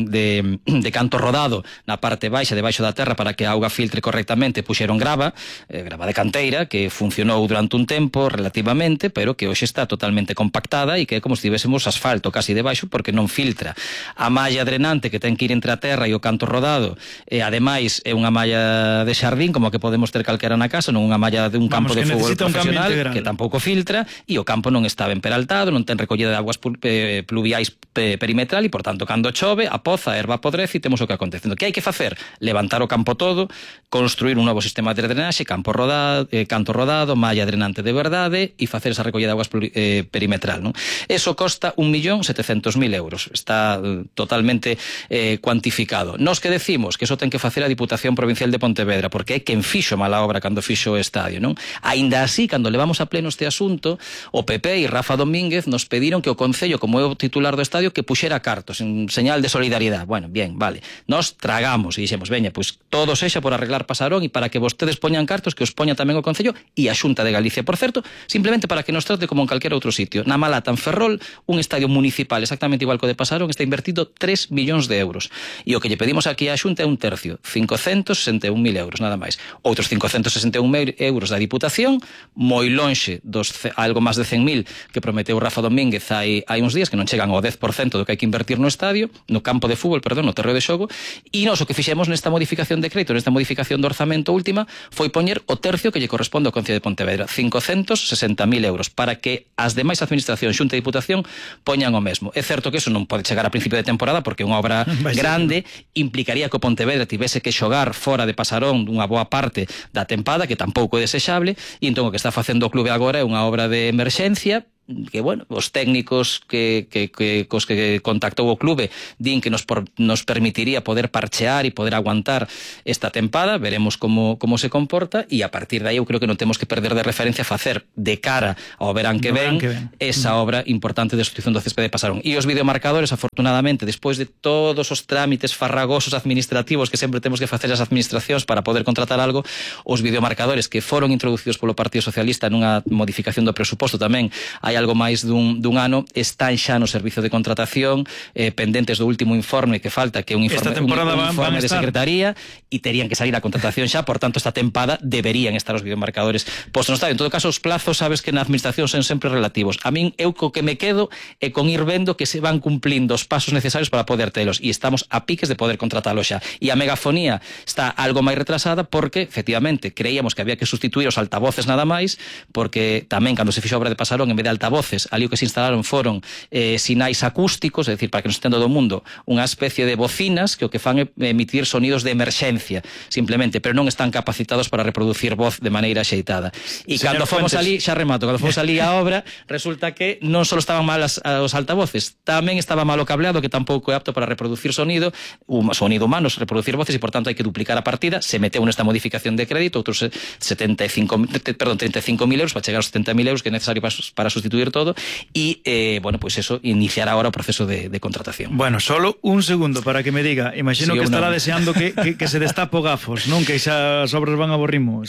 canto rodado na parte baixa, debaixo da terra, para que a auga filtre correctamente, puxeron grava de canteira, que funcionou durante un tempo relativamente, pero que hoxe está totalmente compactada e que é como se tivésemos asfalto casi debaixo, porque non filtra. A malla drenante que ten que ir entre a terra e o canto rodado, ademais é unha malla de xardín como que podemos ter calquera na casa, non unha malla de un campo de fútbol profesional que tampouco filtra, e o campo non está ben peraltado, non ten recollida de aguas pluviais perimetral, e por tanto cando chove a poza, a erva podrece e temos o que acontecendo. Que hai que facer? Levantar o campo todo, construir un novo sistema de drenaxe, canto rodado, malla drenante de verdade e facer esa recollida de aguas perimetral, non? Eso costa 1.700.000 euros. Está totalmente cuantificado. Nos que decimos que eso ten que facer a Diputación Provincial de Pontevedra, porque é quen fixo mala obra cando fixo o estadio, non? Aínda así, cando levamos a pleno este asunto, o PP e Rafa Domínguez nos pediron que o Concello, como é o titular do estadio, que puxera cartos en señal de solidariedade. Bueno, bien, vale. Nos tragamos e dixemos, veña, pois todo sexa por arreglar Pasarón e para que vostedes poñan cartos, que os poña tamén o Concello e a Xunta de Galicia, por certo, simplemente para que nos trate como en calquera outro sitio. Na Malata, en Ferrol, un estadio municipal exactamente igual co de Pasarón está invertido 3 millóns de euros. E o que lle pedimos aquí á Xunta é 1/3. tercio, 561.000 euros, nada máis. Outros 561.000 euros da Diputación, moi lonxe dos algo máis de 100.000 que prometeu Rafa Domínguez hai uns días, que non chegan ao 10% do que hai que invertir no estadio, no campo de fútbol, perdón, no terreo de xogo, e nós o que fixemos nesta modificación de crédito, nesta modificación do orzamento última, foi poñer o tercio que lle corresponde ao Concello de Pontevedra, 560.000 euros, para que as demais administracións, Xunta e Diputación, poñan o mesmo. É certo que eso non pode chegar a principio de temporada, porque unha obra grande implicaría que o Pontevedra tivese que xogar fora de Pasarón dunha boa parte da tempada, que tampouco é desexable, e entón o que está facendo o clube agora é unha obra de emerxencia, que, bueno, os técnicos cos que contactou o clube din que nos permitiría poder parchear e poder aguantar esta tempada, veremos como se comporta, e a partir de aí eu creo que non temos que perder de referencia facer de cara ao verán que ven esa obra importante de sustitución do céspede de Pasarón. E os videomarcadores, afortunadamente, despois de todos os trámites farragosos administrativos que sempre temos que facer as administracións para poder contratar algo, os videomarcadores que foron introducidos polo Partido Socialista nunha modificación do presuposto tamén hai algo máis dun ano, están xa no servicio de contratación, pendentes do último informe que falta, que é un informe de secretaría, e terían que salir a contratación xa, por tanto esta tempada deberían estar os videomarcadores postos no estadio. En todo caso, os plazos, sabes que na administración son sempre relativos. A min, eu co que me quedo é con ir vendo que se van cumplindo os pasos necesarios para poder telos, e estamos a piques de poder contratalos xa. E a megafonía está algo máis retrasada porque, efectivamente, creíamos que había que sustituir os altavoces nada máis, porque tamén cando se fixo a obra de Pasarón, en vez de altavoces, ali o que se instalaron foron sinais acústicos, é dicir, para que nos entenda do mundo, unha especie de bocinas que o que fan é emitir sonidos de emerxencia, simplemente, pero non están capacitados para reproducir voz de maneira axeitada. E cando fomos ali, xa remato, cando fomos ali a obra, resulta que non só estaban mal os altavoces, tamén estaba mal o cableado, que tampouco é apto para reproducir sonido humano, reproducir voces, e por tanto hai que duplicar a partida. Se meteu nesta modificación de crédito outros 35.000 euros para chegar aos 70.000 euros que é necesario para sustituir todo, e, bueno, pues eso, iniciar ahora o proceso de contratación. Bueno, solo un segundo para que me diga, imagino que estará deseando que se destapo gafos, non? Que xa as obras van a borrimo.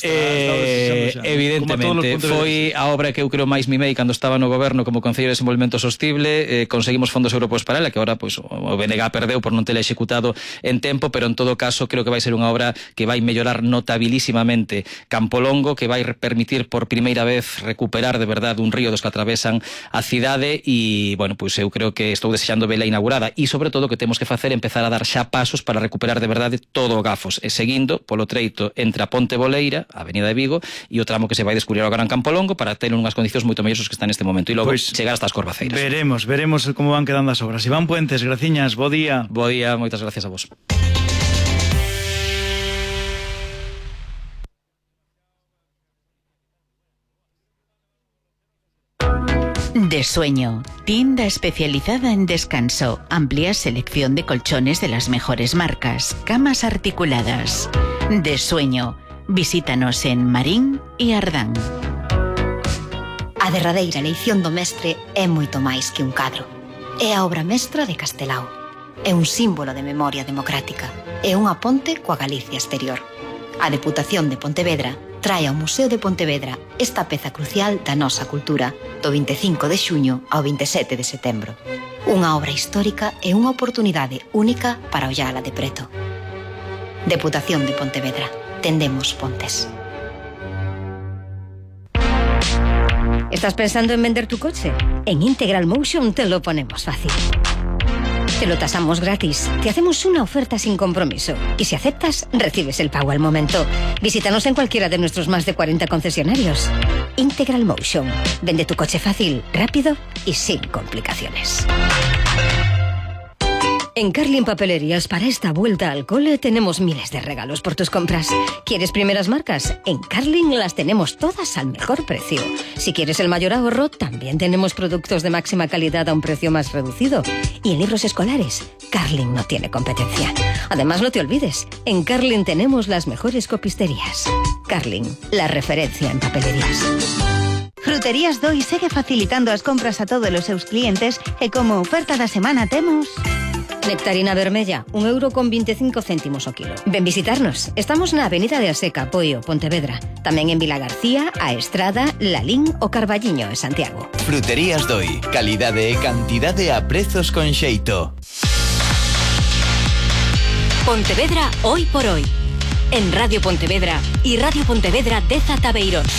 Evidentemente, foi a obra que eu creo máis mimei cando estaba no goberno como Concello de Desenvolvemento Sostible, conseguimos fondos europeos para ela, que agora pues, o BNG perdeu por non tela executado en tempo, pero en todo caso creo que vai ser unha obra que vai mellorar notabilísimamente Campolongo, que vai permitir por primeira vez recuperar de verdade un río dos que atravesan a cidade, e, bueno, pois eu creo que estou desexando vela inaugurada, e sobre todo que temos que facer empezar a dar xa pasos para recuperar de verdade todo o Gafos, e seguindo polo treito entre a Ponte Boleira, a Avenida de Vigo, e o tramo que se vai descubrir ao Gran Campolongo para ter unhas condicións moito mellores que están neste momento, e logo chegar hasta as Corvaceiras. Veremos como van quedando as obras. Iván Puentes, graciñas, bo día. Bo día, moitas gracias a vos. De Sueño, tienda especializada en descanso, amplia selección de colchones de las mejores marcas, camas articuladas. De Sueño, visítanos en Marín e Ardán. A derradeira eleición do mestre é moito máis que un cadro. É a obra mestra de Castelao. É un símbolo de memoria democrática. É unha ponte coa Galicia exterior. A Deputación de Pontevedra trae ao Museo de Pontevedra esta peza crucial da nosa cultura do 25 de xuño ao 27 de setembro. Unha obra histórica e unha oportunidade única para ollala de preto. Deputación de Pontevedra. Tendemos pontes. ¿Estás pensando en vender tu coche? En Integral Motion te lo ponemos fácil. Te lo tasamos gratis, te hacemos una oferta sin compromiso y si aceptas, recibes el pago al momento. Visítanos en cualquiera de nuestros más de 40 concesionarios. Integral Motion. Vende tu coche fácil, rápido y sin complicaciones. En Carlin Papelerías, para esta vuelta al cole, tenemos miles de regalos por tus compras. ¿Quieres primeras marcas? En Carlin las tenemos todas al mejor precio. Si quieres el mayor ahorro, también tenemos productos de máxima calidad a un precio más reducido. Y en libros escolares, Carlin no tiene competencia. Además, no te olvides, en Carlin tenemos las mejores copisterías. Carlin, la referencia en papelerías. Fruterías Doi segue facilitando as compras a todos os seus clientes e como oferta da semana temos... Nectarina vermella, 1,25 € o kilo. Ven visitarnos. Estamos na Avenida de Aseca, Poio, Pontevedra. Tamén en Vila García, A Estrada, Lalín o Carballiño, en Santiago. Fruterías Doi. Calidade e cantidade a prezos con xeito. Pontevedra hoy por hoy. En Radio Pontevedra y Radio Pontevedra Deza Beirós.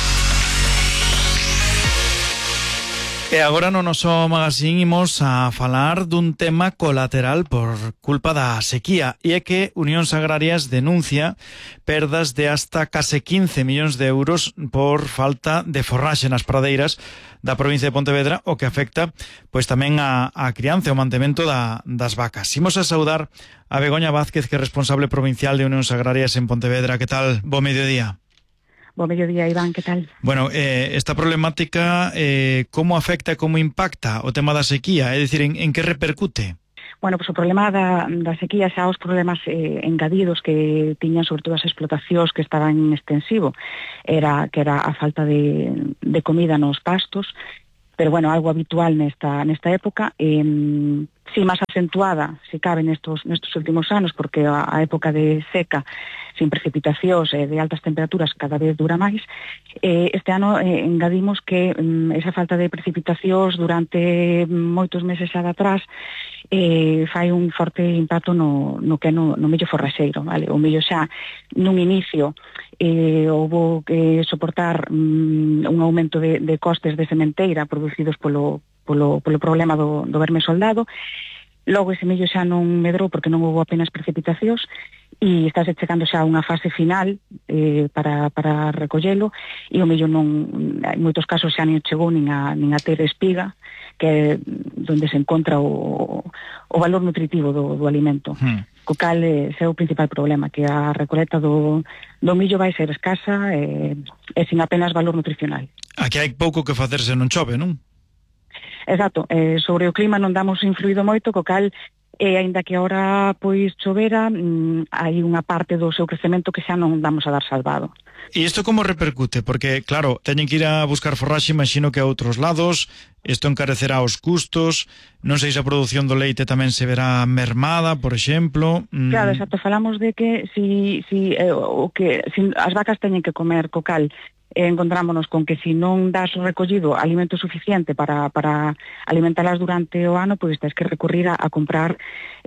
E agora no noso magazín imos a falar dun tema colateral por culpa da sequía, e é que Unións Agrarias denuncia perdas de hasta case 15 millóns de euros por falta de forraxe nas pradeiras da provincia de Pontevedra, o que afecta pois tamén a crianza e o mantemento das vacas. Imos a saudar a Begoña Vázquez, que é responsable provincial de Unións Agrarias en Pontevedra. Que tal? Bo mediodía. Bo mediodía, Iván, que tal? Bueno, esta problemática, como afecta e como impacta o tema da sequía? É dicir, en que repercute? Bueno, pues o problema da sequía xa os problemas engadidos que tiñan sobre todo as explotacións que estaban en extensivo que era a falta de comida nos pastos, pero bueno, algo habitual nesta época, si máis acentuada, se cabe nestos últimos anos, porque a época de seca sin precipitacións e de altas temperaturas cada vez dura máis. Este ano engadimos que esa falta de precipitacións durante moitos meses xa de atrás fai un forte impacto no millo forraxeiro, vale? O millo xa nun inicio houbo que soportar un aumento de costes de sementeira producidos polo problema do verme soldado. Logo ese millo xa non medrou porque non houbo apenas precipitacións e estáse chegando xa a unha fase final para recollelo, e o millo non, en moitos casos xa non chegou nin a ter espiga, que é onde se encontra o valor nutritivo do alimento. Co cal é o principal problema, que a recoleta do millo vai ser escasa e sin apenas valor nutricional. Aquí hai pouco que facerse, non chove, non? Exacto, sobre o clima non damos influído moito, co cal, aínda que agora pois chovera, hai unha parte do seu crecemento que xa non damos a dar salvado. E isto como repercute? Porque, claro, teñen que ir a buscar forraxe, imagino que a outros lados, isto encarecerá os custos, non sei se a produción do leite tamén se verá mermada, por exemplo. Claro, exacto, falamos de que as vacas teñen que comer, co cal, encontrámonos con que se non das recollido alimento suficiente para alimentalas durante o ano, pois tens que recurrir a comprar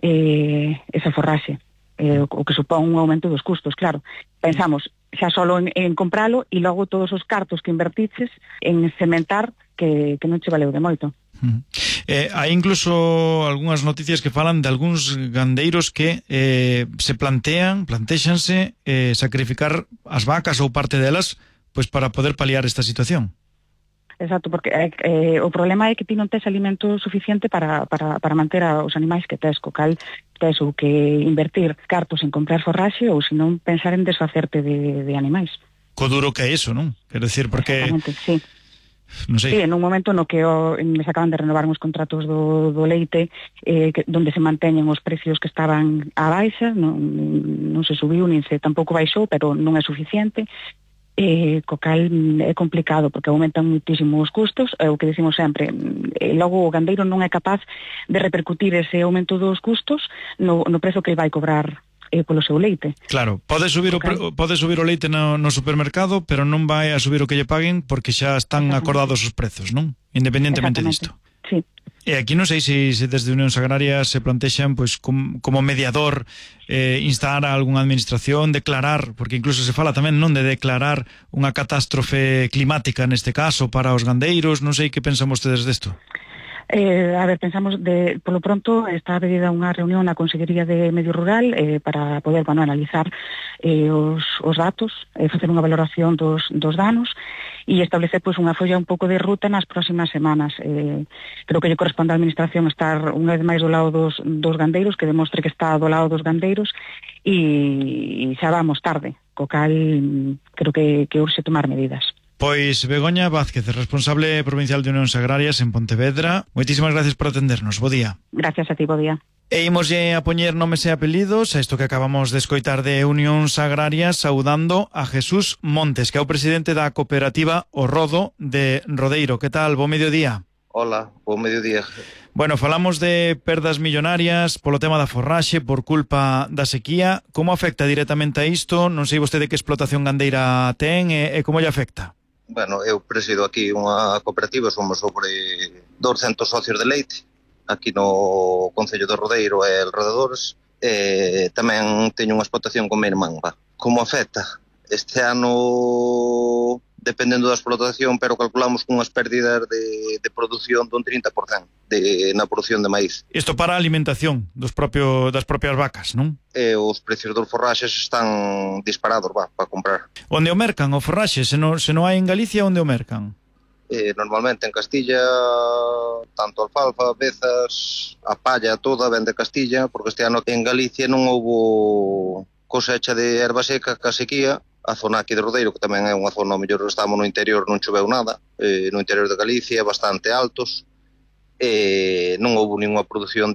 esa forraxe, o que supón un aumento dos custos, claro. Pensamos xa solo en compralo e logo todos os cartos que invertiches en sementar que non che valeu de moito. Hai incluso algunhas noticias que falan de algúns gandeiros que se plantexanse sacrificar as vacas ou parte delas pois para poder paliar esta situación. Exacto, porque o problema é que ti non tes alimento suficiente para manter os animais que tes, co cal tes ou que invertir cartos en comprar forraxe ou senón pensar en desfacerte de animais. Co duro que é iso, non? Quero dicir, porque... Exactamente, sí. Non sei. Sí, en un momento no que me acaban de renovar uns contratos do leite donde se manteñen os precios que estaban á baixa, non se subiu nin se tampouco baixou, pero non é suficiente. Co cal é complicado porque aumentan muitísimo os custos, é o que decimos sempre, logo o gandeiro non é capaz de repercutir ese aumento dos custos no prezo que vai cobrar polo seu leite. Claro, pode subir o leite no supermercado, pero non vai a subir o que lle paguen porque xa están acordados os prezos, non? Independentemente disto. Sí. E aquí non sei se desde Unións Agrarias se plantexan pois como mediador instar a algunha administración, declarar, porque incluso se fala tamén non de declarar unha catástrofe climática neste caso para os gandeiros, non sei que pensan vostedes desto. A ver, pensamos polo pronto está pedida unha reunión na Consellería de Medio Rural para poder analizar os datos, facer unha valoración dos danos e establecer pois unha folla un pouco de ruta nas próximas semanas. Creo que lle corresponde á Administración estar unha vez máis do lado dos gandeiros, que demostre que está do lado dos gandeiros e xa vamos tarde, co cal creo que urxe tomar medidas. Pois Begoña Vázquez, responsable provincial de Unións Agrarias en Pontevedra, moitísimas gracias por atendernos. Bo día. Gracias a ti, bo día. E imoslle a poñer nomes e apelidos a isto que acabamos de escoitar de Unións Agrarias, saudando a Jesús Montes, que é o presidente da cooperativa O Rodo de Rodeiro. Que tal? Bo mediodía. Hola, bo mediodía. Bueno, falamos de perdas millonarias polo tema da forraxe por culpa da sequía. Como afecta directamente a isto? Non sei vostede que explotación gandeira ten e como lle afecta? Bueno, eu presido aquí unha cooperativa, somos sobre 200 socios de leite, aquí no Concello de Rodeiro e alrededores, Tamén teño unha explotación con meu irmán. Como afecta? Este ano, dependendo da explotación, pero calculamos unhas pérdidas de produción dun 30% na produción de maíz. Isto para a alimentación das propias vacas, non? Os precios dos forraxes están disparados, para comprar. Onde o mercan o forraxe? Se non hai en Galicia, onde o mercan? Normalmente en Castilla, tanto alfalfa, bezas, a palla toda ven de Castilla, porque este ano en Galicia non houbo cosecha de erva seca, ca sequía. A zona aquí de Rodeiro, que tamén é unha zona, ao mellor estamos no interior, non choveu nada, no interior de Galicia, bastante altos, non houve ninguna produción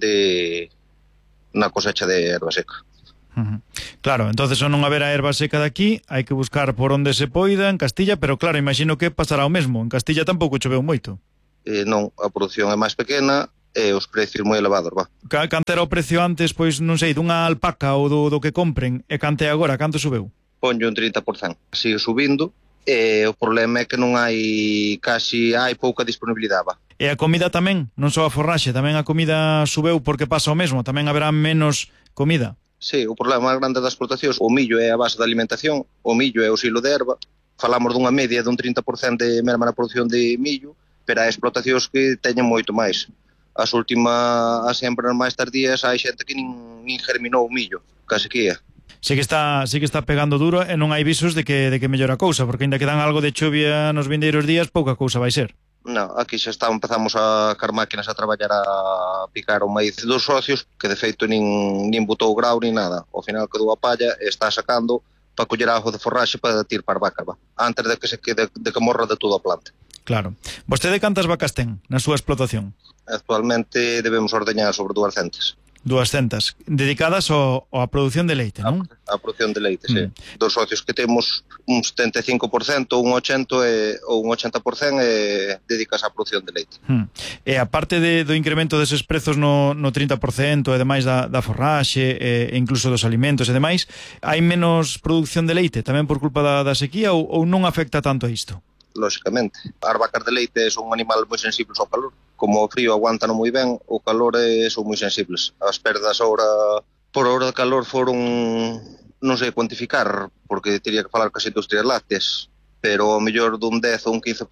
na cosecha de erva seca. Claro, entonces ao non haber a erva seca de aquí, hai que buscar por onde se poida en Castilla, pero claro, imagino que pasará o mesmo. En Castilla tampouco choveu moito. Non, a produción é máis pequena e os precios moi elevados, Canto era o precio antes, pois non sei, dunha alpaca ou do que compren, e canto é agora, canto subeu? Ponlle un 30%. Sigue subindo, e o problema é que non hai hai pouca disponibilidade. E a comida tamén, non só a forraxe, tamén a comida subeu porque pasa o mesmo, tamén haberá menos comida. Sí, o problema máis grande das explotacións, o millo é a base da alimentación, o millo é o silo de erva, falamos dunha media dun 30% de merma na produción de millo, pero hai explotacións que teñen moito máis. As sembras máis tardías hai xente que nin germinou o millo, case que é. Sí que está pegando duro e non hai visos de que mellora a cousa, porque ainda que dan algo de chuvia nos vindeiros días, pouca cousa vai ser. Non, aquí xa empezamos a car máquinas a traballar a picar o maíz dos socios, que de feito nin botou grau nin nada. Ao final quedou a palla e está sacando para coller algo de forraxe para tir para vacas, antes de que morra de toda a planta. Claro. Vostede cantas vacas ten na súa explotación? Actualmente debemos ordeñar sobre 200. 200, dedicadas á produción de leite, non? A produción de leite, sí. Dos socios que temos un 75%, un 80% ou un 80% dedicas á produción de leite. E aparte do incremento deses prezos no 30% e demais da forraxe e incluso dos alimentos e demais, hai menos produción de leite tamén por culpa da sequía ou non afecta tanto a isto? Lóxicamente. As vacas de leite son un animal moi sensibles ao calor. Como o frío aguantan moi ben, o calor son moi sensibles. As perdas por hora de calor foron, non sei cuantificar, porque teria que falar cas industrias lácteas, pero ao mellor dun 10 ou un 15%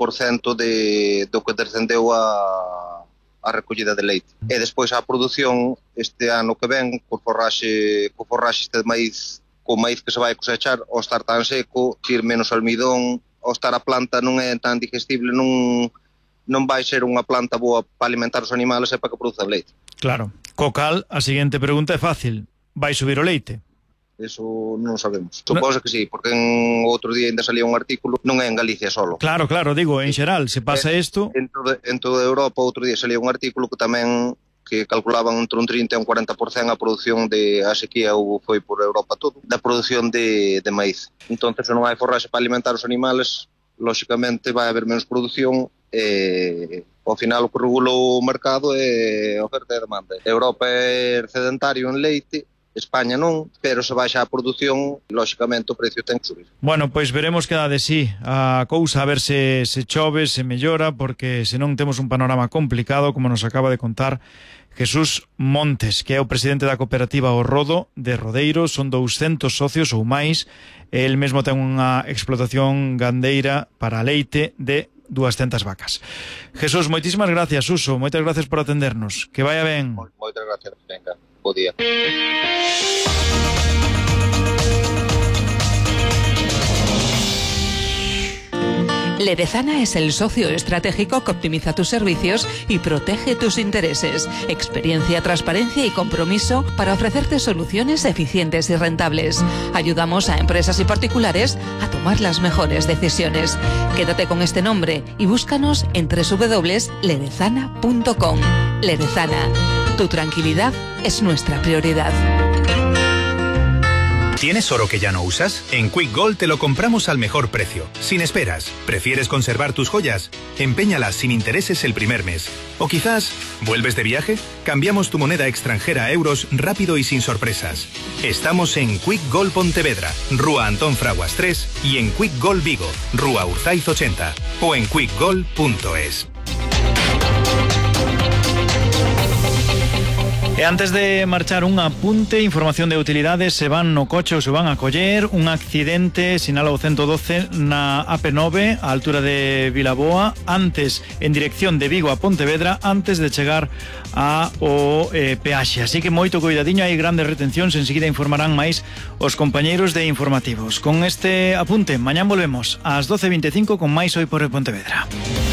do que descendeu a recollida de leite. E despois a produción, este ano que ven, co forraxe este maíz, co maíz que se vai cosechar, ao estar tan seco, tir menos almidón, ao estar a planta non é tan digestible, non vai ser unha planta boa para alimentar os animales e para que produzan leite. Claro. Co cal, a seguinte pregunta é fácil. Vai subir o leite? Eso non sabemos. Suposo que sí, porque en outro día ainda salía un artículo, non é en Galicia solo. Claro, digo, en xeral, se pasa isto... En toda Europa outro día salía un artículo que tamén que calculaban entre un 30 e un 40% a produción de a sequía foi por Europa todo, da produción de maíz. Entonces, se non hai forraxe para alimentar os animales, lóxicamente vai haber menos produción e ao final o que regula o mercado é oferta e demanda. Europa é sedentario en leite, España non, pero se baixa a produción, lóxicamente o precio ten que subir. Bueno, pois veremos que dá de sí a cousa, a ver se chove, se mellora, porque senón temos un panorama complicado, como nos acaba de contar Jesús Montes, que é o presidente da cooperativa O Rodo de Rodeiro. Son 200 socios ou máis. El mesmo ten unha explotación gandeira para leite de 200 vacas. Jesús, moitísimas gracias, Suso. Moitas gracias por atendernos. Que vaya ben. Moitas gracias. Venga, bo día. Ledezana es el socio estratégico que optimiza tus servicios y protege tus intereses. Experiencia, transparencia y compromiso para ofrecerte soluciones eficientes y rentables. Ayudamos a empresas y particulares a tomar las mejores decisiones. Quédate con este nombre y búscanos en www.ledezana.com. Ledezana, tu tranquilidad es nuestra prioridad. ¿Tienes oro que ya no usas? En Quick Gold te lo compramos al mejor precio, sin esperas. ¿Prefieres conservar tus joyas? Empeñalas sin intereses el primer mes. ¿O quizás vuelves de viaje? Cambiamos tu moneda extranjera a euros rápido y sin sorpresas. Estamos en Quick Gold Pontevedra, Rúa Antón Fraguas 3 y en Quick Gold Vigo, Rúa Urzaiz 80 o en quickgold.es. E antes de marchar, un apunte, información de utilidades. Se van no coche ou se van a coller. Un accidente, sinala o 112 na AP9 a altura de Vilaboa, antes en dirección de Vigo a Pontevedra, antes de chegar ao peaxe. Así que moito cuidadiño, hai grandes retencións. Enseguida informarán máis os compañeiros de informativos. Con este apunte, mañán volvemos ás 12:25 con máis Hoy por Pontevedra.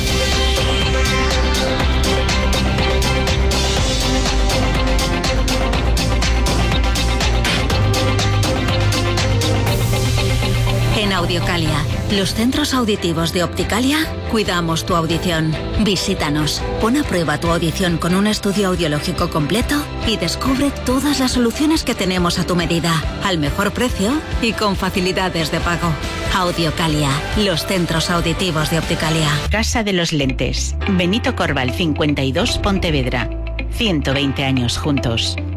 En Audiocalia, los centros auditivos de Opticalia, cuidamos tu audición. Visítanos, pon a prueba tu audición con un estudio audiológico completo y descubre todas las soluciones que tenemos a tu medida, al mejor precio y con facilidades de pago. Audiocalia, los centros auditivos de Opticalia. Casa de los Lentes. Benito Corval 52, Pontevedra. 120 años juntos.